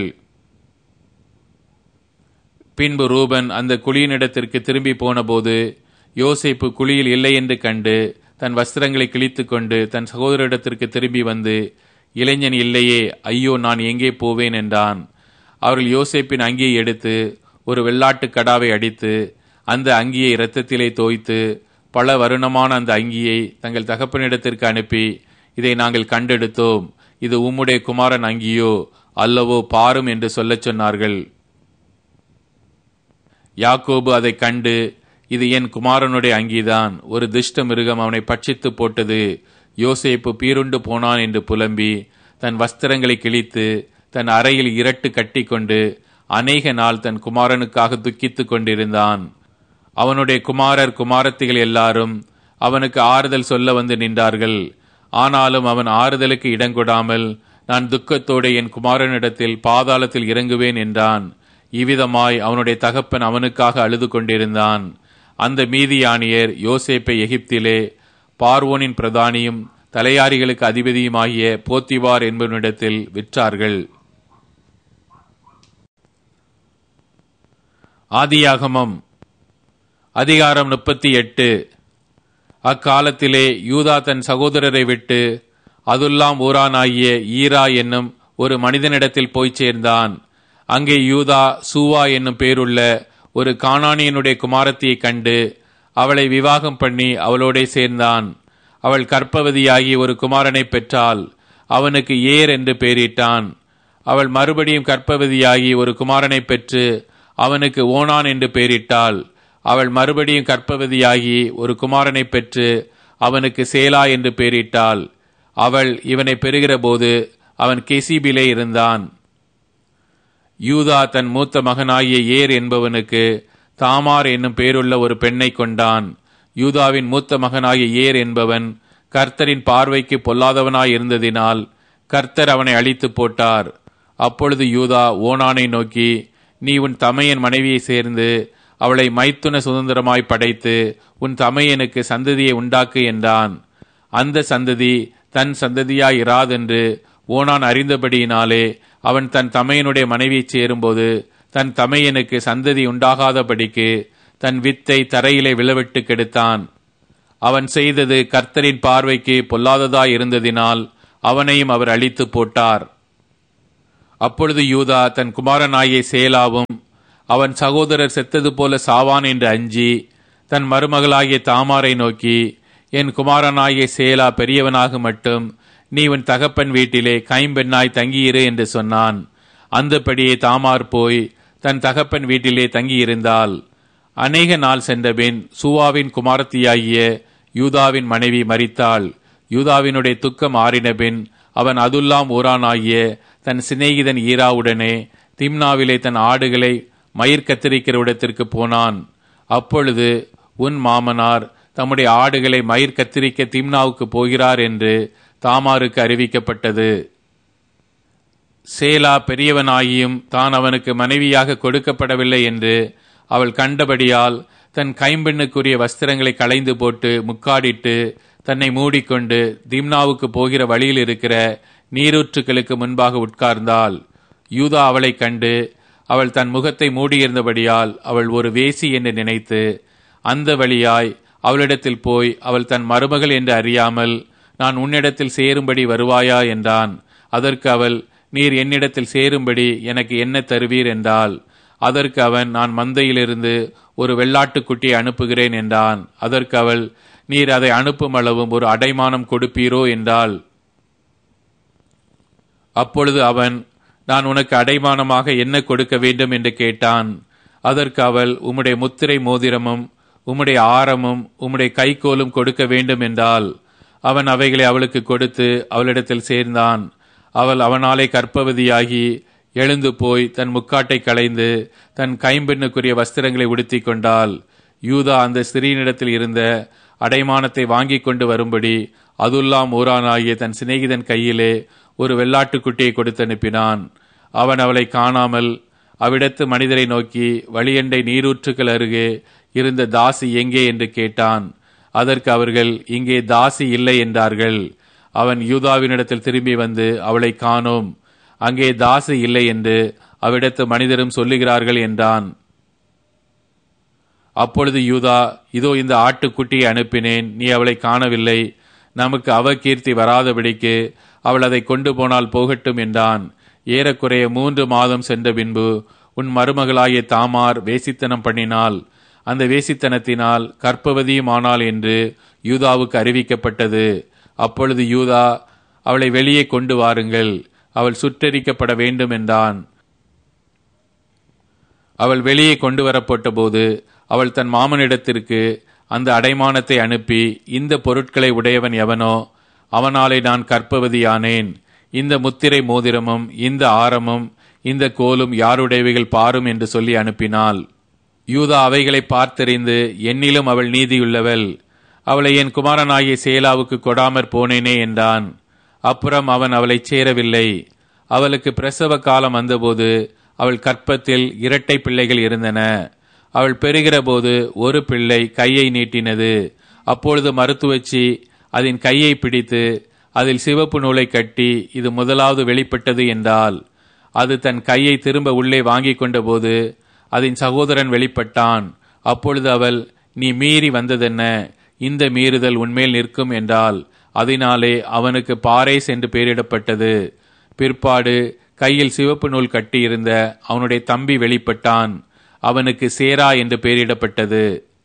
பின்பு ரூபன் அந்த குழியினிடத்திற்கு திரும்பி போன போது யோசேப்பு குழியில் இல்லை என்று கண்டு தன் வஸ்திரங்களை கிழித்து கொண்டு தன் சகோதரிடத்திற்கு திரும்பி வந்து, இளைஞன் இல்லையே, ஐயோ, நான் எங்கே போவேன் என்றான். அவர்கள் யோசேப்பின் அங்கியை எடுத்து ஒரு வெள்ளாட்டு கடாவை அடித்து அந்த அங்கியை இரத்தத்திலே தோய்த்து பல வருணமான அந்த அங்கியை தங்கள் தகப்பனிடத்திற்கு அனுப்பி, இதை நாங்கள் கண்டெடுத்தோம், இது உம்முடைய குமாரன் அங்கியோ அல்லவோ, பாரும் என்று சொல்லச் சொன்னார்கள். யாக்கோபு அதை கண்டு, இது என் குமாரனுடைய அங்கிதான், ஒரு துஷ்ட மிருகம் அவனை பட்சித்து போட்டது, யோசேப்பு பீருண்டு போனான் என்று புலம்பி தன் வஸ்திரங்களை கிழித்து தன் அறையில் இரட்டு கட்டி கொண்டு அநேக நாள் தன் குமாரனுக்காக துக்கித்துக் கொண்டிருந்தான். அவனுடைய குமாரர் குமாரத்திகள் எல்லாரும் அவனுக்கு ஆறுதல் சொல்ல வந்து நின்றார்கள். ஆனாலும் அவன் ஆறுதலுக்கு இடங்கொடாமல், நான் துக்கத்தோடு என் குமாரனிடத்தில் பாதாளத்தில் இறங்குவேன் என்றான். இவ்விதமாய் அவனுடைய தகப்பன் அவனுக்காக அழுது கொண்டிருந்தான். அந்த மீதியானியர் யோசேப்பை எகிப்திலே பார்வோனின் பிரதானியும் தலையாரிகளுக்கு அதிபதியுமாகிய போத்திவார் என்பவனிடத்தில் விற்றார்கள். ஆதியாகமம் அதிகாரம் முப்பத்தி எட்டு. அக்காலத்திலே யூதா தன் சகோதரரை விட்டு அதுல்லாம் ஊரானாகிய ஈரா என்னும் ஒரு மனிதனிடத்தில் போய் சேர்ந்தான். அங்கே யூதா சூவா என்னும் பேருள்ள ஒரு கானானியனுடைய குமாரத்தியை கண்டு அவளை விவாகம் பண்ணி அவளோட சேர்ந்தான். அவள் கர்ப்பவதியாகி ஒரு குமாரனை பெற்றாள். அவனுக்கு ஏர் என்று பெயரிட்டான். அவள் மறுபடியும் கர்ப்பவதியாகி ஒரு குமாரனை பெற்று அவனுக்கு ஓனான் என்று பெயரிட்டாள். அவள் மறுபடியும் கர்ப்பவதியாகி ஒரு குமாரனை பெற்று அவனுக்கு சேலா என்று பெயரிட்டாள். அவள் இவனை பெறுகிற போது அவன் கெசிபிலே இருந்தான். யூதா தன் மூத்த மகனாகிய ஏர் என்பவனுக்கு தாமார் என்னும் பேருள்ள ஒரு பெண்ணை கொண்டான். யூதாவின் மூத்த மகனாகிய ஏர் என்பவன் கர்த்தரின் பார்வைக்கு பொல்லாதவனாய் இருந்ததினால் கர்த்தர் அவனை அழித்து போட்டார். அப்பொழுது யூதா ஓனானை நோக்கி, நீ உன் தமையன் மனைவியை சேர்ந்து அவளை மைத்துன சுதந்திரமாய் படைத்து உன் தமையனுக்கு சந்ததியை உண்டாக்கு என்றான். அந்த சந்ததி தன் சந்ததியாய் இராதென்று ஓனான் அறிந்தபடியினாலே அவன் தன் தமையனுடைய மனைவியை சேரும்போது தன் தமையனுக்கு சந்ததி உண்டாகாதபடிக்கு தன் வித்தை தரையிலே விழவிட்டு கெடுத்தான். அவன் செய்தது கர்த்தரின் பார்வைக்கு பொல்லாததாய் இருந்ததினால் அவனையும் அவர் அழித்து போட்டார். அப்பொழுது யூதா தன் குமாரனாகிய சேலாவும் அவன் சகோதரர் செத்தது போல சாவான் என்று அஞ்சி தன் மருமகளாகிய தாமாரை நோக்கி, என் குமாரனாகிய சேலா பெரியவனாக மட்டும் நீ உன் தகப்பன் வீட்டிலே கைம்பெண்ணாய் தங்கியிரு என்று சொன்னான். அந்தபடியே தாமார் போய் தன் தகப்பன் வீட்டிலே தங்கியிருந்தாள். அநேக நாள் சென்றபின் சூவாவின் குமாரத்தியாகிய யூதாவின் மனைவி மரித்தாள். யூதாவினுடைய துக்கம் ஆறினபின் அவன் அதுல்லாம் ஊரானாகிய தன் சிநேகிதன் ஈராவுடனே திம்னாவிலே தன் ஆடுகளை மயிர் கத்திரிக்கிற இடத்திற்கு போனான். அப்பொழுது உன் மாமனார் தம்முடைய ஆடுகளை மயிர் கத்திரிக்க திம்னாவுக்கு போகிறார் என்று தாமாருக்கு அறிவிக்கப்பட்டது. சேலா பெரியவனாகியும் தான் அவனுக்கு மனைவியாக கொடுக்கப்படவில்லை என்று அவள் கண்டபடியால் தன் கைம்பெண்ணுக்குரிய வஸ்திரங்களை களைந்து போட்டு முக்காடிட்டு தன்னை மூடிக்கொண்டு திம்னாவுக்கு போகிற வழியில் இருக்கிற நீரூற்றுக்களுக்கு முன்பாக உட்கார்ந்தாள். யூதா அவளை கண்டு அவள் தன் முகத்தை மூடியிருந்தபடியால் அவள் ஒரு வேசி என்று நினைத்து அந்த வழியாய் அவளிடத்தில் போய் அவள் தன் மருமகள் என்று அறியாமல், நான் உன்னிடத்தில் சேரும்படி வருவாயா என்றான். அதற்கு அவள், நீர் என்னிடத்தில் சேரும்படி எனக்கு என்ன தருவீர் என்றாள். அதற்கு அவன், நான் மந்தையிலிருந்து ஒரு வெள்ளாட்டுக்குட்டியை அனுப்புகிறேன் என்றான். அதற்கு அவள், நீர் அதை அனுப்பும் அளவும் ஒரு அடைமானம் கொடுப்பீரோ என்றாள். அப்பொழுது அவன், நான் உனக்கு அடைமானமாக என்ன கொடுக்க வேண்டும் என்று கேட்டான். அதற்கு அவள், உம்முடைய முத்திரை மோதிரமும் உம்முடைய ஆரமும் உம்முடைய கைக்கோலும் கொடுக்க வேண்டும் என்றாள். அவன் அவைகளை அவளுக்கு கொடுத்து அவளிடத்தில் சேர்ந்தான். அவள் அவனாலே கர்ப்பவதியாகி எழுந்து போய் தன் முக்காட்டை களைந்து தன் கைம்பெண்ணுக்குரிய வஸ்திரங்களை உடுத்தி கொண்டாள். யூதா அந்த ஸ்திரீனிடத்தில் இருந்த அடைமானத்தை வாங்கி கொண்டு வரும்படி அதுல்லாம் ஊரானாகிய தன் சிநேகிதன் கையிலே ஒரு வெள்ளாட்டுக்குட்டியை கொடுத்து அனுப்பினான். அவன் அவளை காணாமல் அவ்விடத்து மனிதரை நோக்கி, வழியண்டை நீரூற்றுக்கள் அருகே இருந்த தாசி எங்கே என்று கேட்டான். அதற்கு அவர்கள், இங்கே தாசி இல்லை என்றார்கள். அவன் யூதாவினிடத்தில் திரும்பி வந்து, அவளை காணோம், அங்கே தாசி இல்லை என்று அவ்விடத்து மனிதரும் சொல்லுகிறார்கள் என்றான். அப்பொழுது யூதா, இதோ இந்த ஆட்டுக்குட்டியை அனுப்பினேன், நீ அவளை காணவில்லை, நமக்கு அவகீர்த்தி வராதபடிக்கு அவள் அதை கொண்டு போனால் போகட்டும் என்றான். ஏறக்குறைய மூன்று மாதம் சென்ற பின்பு உன் மருமகளாகிய தாமார் வேசித்தனம் பண்ணினாள். அந்த வேசித்தனத்தினால் கர்ப்பவதியும் ஆனாள் என்று யூதாவுக்கு அறிவிக்கப்பட்டது. அப்பொழுது யூதா, அவளை வெளியே கொண்டு வாருங்கள், அவள் சுட்டெரிக்கப்பட வேண்டும் என்றான். அவள் வெளியே கொண்டு வரப்பட்ட போது அவள் தன் மாமனிடத்திற்கு அந்த அடைமானத்தை அனுப்பி, இந்த பொருட்களை உடையவன் எவனோ அவனாலே நான் கர்ப்பவதியானேன். இந்த முத்திரை மோதிரமும் இந்த ஆரமும் இந்த கோலும் யாருடையவைகள் பாரும் என்று சொல்லி அனுப்பினாள். யூதா அவைகளை பார்த்தறிந்து, என்னிலும் அவள் நீதியுள்ளவள், அவளை என் குமாரனாகிய சேலாவுக்கு கொடாமற் போனேனே என்றான். அப்புறம் அவன் அவளை சேரவில்லை. அவளுக்கு பிரசவ காலம் வந்தபோது அவள் கற்பத்தில் இரட்டை பிள்ளைகள் இருந்தன. அவள் பெறுகிற போது ஒரு பிள்ளை கையை நீட்டினது. அப்பொழுது மருத்துவச்சி அதன் கையை பிடித்து அதில் சிவப்பு நூலை கட்டி, இது முதலாவது வெளிப்பட்டது என்றால். அது தன் கையை திரும்ப உள்ளே வாங்கி கொண்ட போது அதன் சகோதரன் வெளிப்பட்டான். அப்பொழுது அவள், நீ மீறி வந்ததென்ன, இந்த மீறுதல் உன்மேல் நிற்கும் என்றால். அதனாலே அவனுக்கு பாரேஸ் என்று பெயரிடப்பட்டது. பிற்பாடு கையில் சிவப்பு நூல் கட்டியிருந்த அவனுடைய தம்பி வெளிப்பட்டான். அவனுக்கு சேரா என்று பெயரிடப்பட்டது.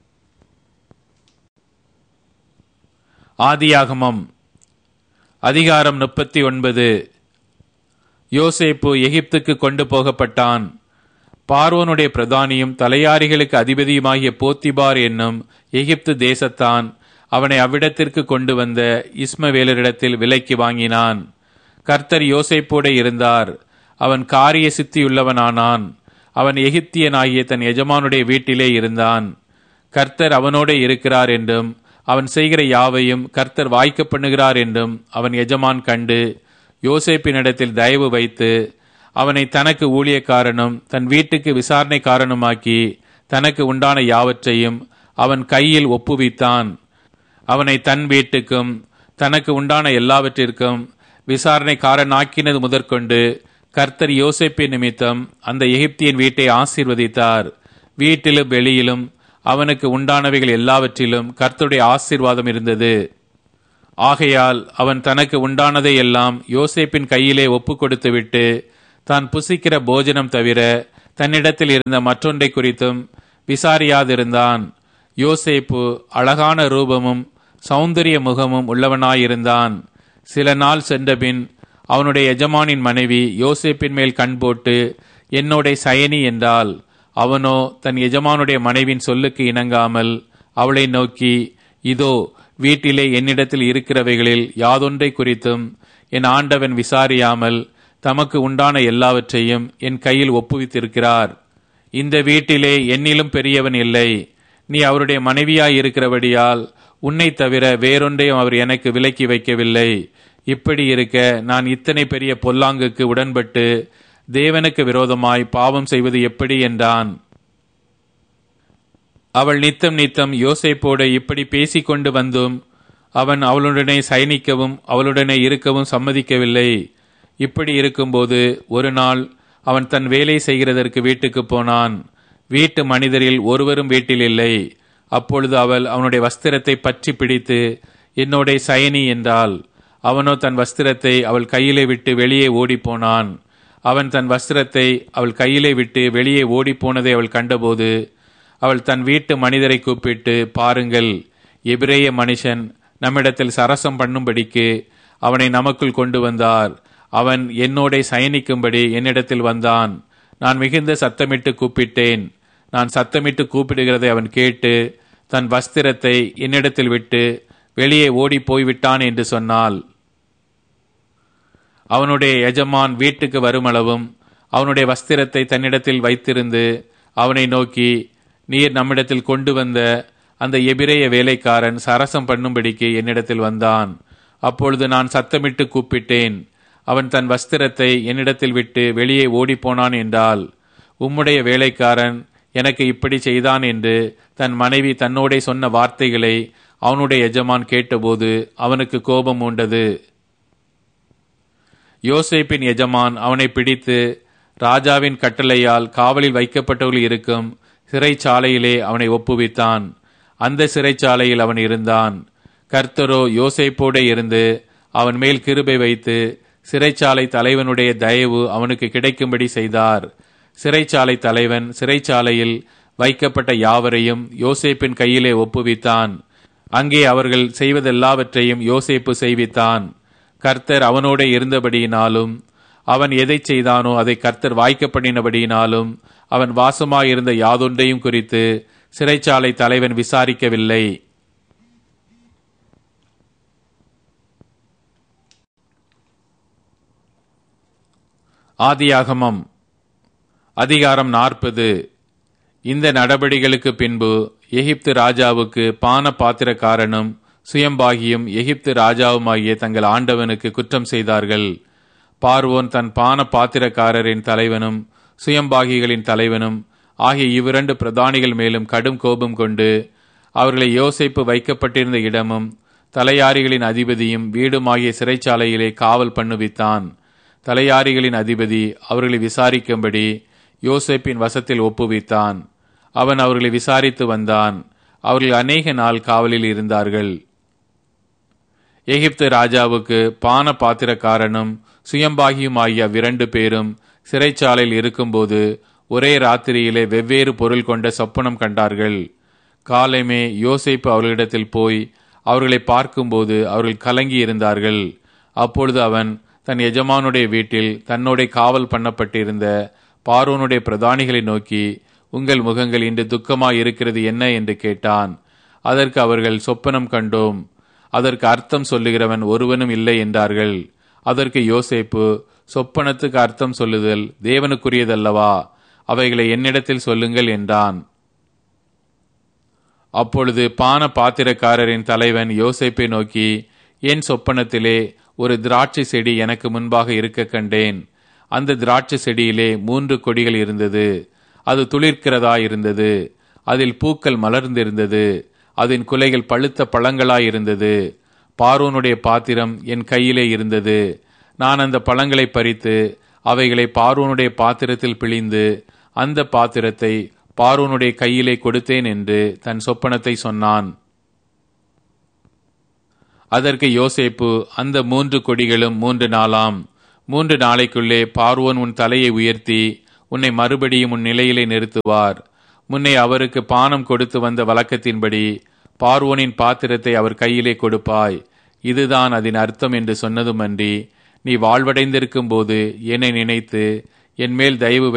ஆதியாகமம் அதிகாரம் முப்பத்தி ஒன்பது. யோசேப்பு எகிப்துக்கு கொண்டு போகப்பட்டான். பார்வோனுடைய பிரதானியும் தலையாரிகளுக்கு அதிபதியுமாகிய போத்திபார் என்னும் எகிப்து தேசத்தான் அவனை அவ்விடத்திற்கு கொண்டு வந்த இஸ்மவேலரிடத்தில் விலைக்கு வாங்கினான். கர்த்தர் யோசேப்போடு இருந்தார். அவன் காரிய சித்தியுள்ளவனானான். அவன் எகிப்தியனாகிய தன் எஜமானுடைய வீட்டிலே இருந்தான். கர்த்தர் அவனோடே இருக்கிறார் என்றும் அவன் செய்கிற யாவையும் கர்த்தர் வாய்க்க பண்ணுகிறார் என்றும் அவன் எஜமான் கண்டு யோசேப்பினிடத்தில் தயவு வைத்து அவனை தனக்கு ஊழியக்காரனும் தன் வீட்டுக்கு விசாரணைக்காரனுமாக்கி தனக்கு உண்டான யாவற்றையும் அவன் கையில் ஒப்புவித்தான். அவனை தன் வீட்டுக்கும் தனக்கு உண்டான எல்லாவற்றிற்கும் விசாரணைக்காரனாக்கினது முதற்கொண்டு கர்த்தர் யோசேப்பின் நிமித்தம் அந்த எகிப்தியன் வீட்டை ஆசீர்வதித்தார். வீட்டிலும் வெளியிலும் அவனுக்கு உண்டானவைகள் எல்லாவற்றிலும் கர்த்தருடைய ஆசீர்வாதம் இருந்தது. ஆகையால் அவன் தனக்கு உண்டானதை எல்லாம் யோசேப்பின் கையிலே ஒப்பு கொடுத்துவிட்டு தான் புசிக்கிற போஜனம் தவிர தன்னிடத்தில் இருந்த மற்றொன்றை குறித்தும் விசாரியாதிருந்தான். யோசேப்பு அழகான ரூபமும் சௌந்தரிய முகமும் உள்ளவனாயிருந்தான். சில நாள் சென்றபின் அவனுடைய எஜமானின் மனைவி யோசேப்பின் மேல் கண் போட்டு என்னோட சயனி என்றாள். அவனோ தன் எஜமானுடைய மனைவின் சொல்லுக்கு இணங்காமல் அவளை நோக்கி, இதோ வீட்டிலே என்னிடத்தில் இருக்கிறவைகளில் யாதொன்றை குறித்தும் என் ஆண்டவன் விசாரியாமல் தமக்கு உண்டான எல்லாவற்றையும் என் கையில் ஒப்புவித்திருக்கிறார். இந்த வீட்டிலே என்னிலும் பெரியவன் இல்லை. நீ அவருடைய மனைவியாய் இருக்கிறபடியால் உன்னை தவிர வேறொன்றையும் அவர் எனக்கு விலக்கி வைக்கவில்லை. இப்படி இருக்க நான் இத்தனை பெரிய பொல்லாங்குக்கு உடன்பட்டு தேவனுக்கு விரோதமாய் பாவம் செய்வது எப்படி என்றான். அவள் நித்தம் நித்தம் யோசேப்போடு இப்படி பேசிக்கொண்டு வந்தும் அவன் அவளுடனே சயனிக்கவும் அவளுடனே இருக்கவும் சம்மதிக்கவில்லை. இப்படி இருக்கும்போது ஒரு நாள் அவன் தன் வேலை செய்கிறதற்கு வீட்டுக்கு போனான். வீட்டு மனிதரில் ஒருவரும் வீட்டில் இல்லை. அப்பொழுது அவள் அவனுடைய வஸ்திரத்தை பற்றி பிடித்து என்னோட சயனி என்றாள். அவனோ தன் வஸ்திரத்தை அவள் கையிலே விட்டு வெளியே ஓடிப்போனான். அவன் தன் வஸ்திரத்தை அவள் கையிலே விட்டு வெளியே ஓடிப்போனதை அவள் கண்டபோது அவள் தன் வீட்டு மனிதரை கூப்பிட்டு, பாருங்கள், எபிரேய மனுஷன் நம்மிடத்தில் சரசம் பண்ணும்படிக்கு அவனை நமக்குள் கொண்டு வந்தார். அவன் என்னோட சயனிக்கும்படி என்னிடத்தில் வந்தான். நான் மிகுந்த சத்தமிட்டு கூப்பிட்டேன். நான் சத்தமிட்டு கூப்பிடுகிறதை அவன் கேட்டு தன் வஸ்திரத்தை என்னிடத்தில் விட்டு வெளியே ஓடி போய்விட்டான் என்று சொன்னாள். அவனுடைய எஜமான் வீட்டுக்கு வருமளவும் அவனுடைய வஸ்திரத்தை தன்னிடத்தில் வைத்திருந்து அவனை நோக்கி, நீர் நம்மிடத்தில் கொண்டு வந்த அந்த எபிரேய வேலைக்காரன் சரசம் பண்ணும்படிக்கு என்னிடத்தில் வந்தான். அப்பொழுது நான் சத்தமிட்டு கூப்பிட்டேன். அவன் தன் வஸ்திரத்தை என்னிடத்தில் விட்டு வெளியே ஓடிப்போனான் என்றால், உம்முடைய வேலைக்காரன் எனக்கு இப்படி செய்தான் என்று தன் மனைவி தன்னோடே சொன்ன வார்த்தைகளை அவனுடைய எஜமான் கேட்டபோது அவனுக்கு கோபம் உண்டது. யோசேப்பின் எஜமான் அவனை பிடித்து ராஜாவின் கட்டளையால் காவலில் வைக்கப்பட்டவர்கள் இருக்கும் சிறைச்சாலையிலே அவனை ஒப்புவித்தான். அந்த சிறைச்சாலையில் அவன் இருந்தான். கர்த்தரோ யோசேப்போடே இருந்து அவன் மேல் கிருபை வைத்து சிறைச்சாலை தலைவனுடைய தயவு அவனுக்கு கிடைக்கும்படி செய்தார். சிறைச்சாலை தலைவன் சிறைச்சாலையில் வைக்கப்பட்ட யாவரையும் யோசேப்பின் கையிலே ஒப்புவித்தான். அங்கே அவர்கள் செய்வதெல்லாவற்றையும் யோசேப்பு செய்வித்தான். கர்த்தர் அவனோட இருந்தபடியினாலும் அவன் எதை செய்தானோ அதை கர்த்தர் வாய்க்கப்படினபடியினாலும் அவன் வாசமாயிருந்த யாதொன்றையும் குறித்து சிறைச்சாலை தலைவன் விசாரிக்கவில்லை. ஆதியாகமம் அதிகாரம் நாற்பது. இந்த நடபடிகளுக்கு பின்பு எகிப்து ராஜாவுக்கு பான பாத்திரக்காரனும் சுயம்பாகியும் எகிப்து ராஜாவுமாகிய தங்கள் ஆண்டவனுக்கு குற்றம் செய்தார்கள். பார்வோன் தன் பான பாத்திரக்காரரின் தலைவனும் சுயம்பாகிகளின் தலைவனும் ஆகிய இவ்விரண்டு பிரதானிகள் மேலும் கடும் கோபம் கொண்டு அவர்களை யோசேப்பு வைக்கப்பட்டிருந்த இடமும் தலையாரிகளின் அதிபதியும் வீடுமாகிய சிறைச்சாலையிலே காவல் பண்ணுவித்தான். தலையாரிகளின் அதிபதி அவர்களை விசாரிக்கும்படி யோசேப்பின் வசத்தில் ஒப்புவித்தான். அவன் அவர்களை விசாரித்து வந்தான். அவர்கள் அநேக நாள் காவலில் இருந்தார்கள். எகிப்து ராஜாவுக்கு பான பாத்திரக்காரனும் சுயம்பாகியுமாகிய அவ்விரண்டு பேரும் சிறைச்சாலையில் இருக்கும்போது ஒரே ராத்திரியிலே வெவ்வேறு பொருள் கொண்ட சொப்பனம் கண்டார்கள். காலைமே யோசேப்பு அவர்களிடத்தில் போய் அவர்களை பார்க்கும்போது அவர்கள் கலங்கி இருந்தார்கள். அப்பொழுது அவன் தன் எஜமானுடைய வீட்டில் தன்னோட காவல் பண்ணப்பட்டிருந்த பார்வோனுடைய பிரதானிகளை நோக்கி, உங்கள் முகங்கள் இன்று துக்கமாய் இருக்கிறது என்ன என்று கேட்டான். அதற்கு அவர்கள், சொப்பனம் கண்டோம், அதற்கு அர்த்தம் சொல்லுகிறவன் ஒருவனும் இல்லை என்றார்கள். அதற்கு யோசேப்பு, சொப்பனத்துக்கு அர்த்தம் சொல்லுதல் தேவனுக்குரியதல்லவா, அவைகளை என்னிடத்தில் சொல்லுங்கள் என்றான். அப்பொழுது பான பாத்திரக்காரரின் தலைவன் யோசேப்பை நோக்கி, என் சொப்பனத்திலே ஒரு திராட்சை செடி எனக்கு முன்பாக இருக்க கண்டேன். அந்த திராட்சை செடியிலே மூன்று கொடிகள் இருந்தது. அது துளிர்க்கிறதாயிருந்தது. அதில் பூக்கள் மலர்ந்திருந்தது. அதன் குலைகள் பழுத்த பழங்களாயிருந்தது. பார்வோனுடைய பாத்திரம் என் கையிலே இருந்தது. நான் அந்த பழங்களை பறித்து அவைகளை பார்வோனுடைய பாத்திரத்தில் பிழிந்து அந்த பாத்திரத்தை பார்வோனுடைய கையிலே கொடுத்தேன் என்று தன் சொப்பனத்தை சொன்னான். அதற்கு யோசேப்பு, அந்த மூன்று கொடிகளும் மூன்று நாளாம். மூன்று நாளைக்குள்ளே பார்வோன் உன் தலையை உயர்த்தி உன்னை மறுபடியும் உன் நிலையிலே நிறுத்துவார். முன்னே அவருக்கு பானம் கொடுத்து வந்த வழக்கத்தின்படி பார்வோனின் பாத்திரத்தை அவர் கையிலே கொடுப்பாய். இதுதான் அதன் அர்த்தம் என்று சொன்னதுமன்றி, நீ வாழ்வடைந்திருக்கும் போது என்னை நினைத்து என் மேல் தயவு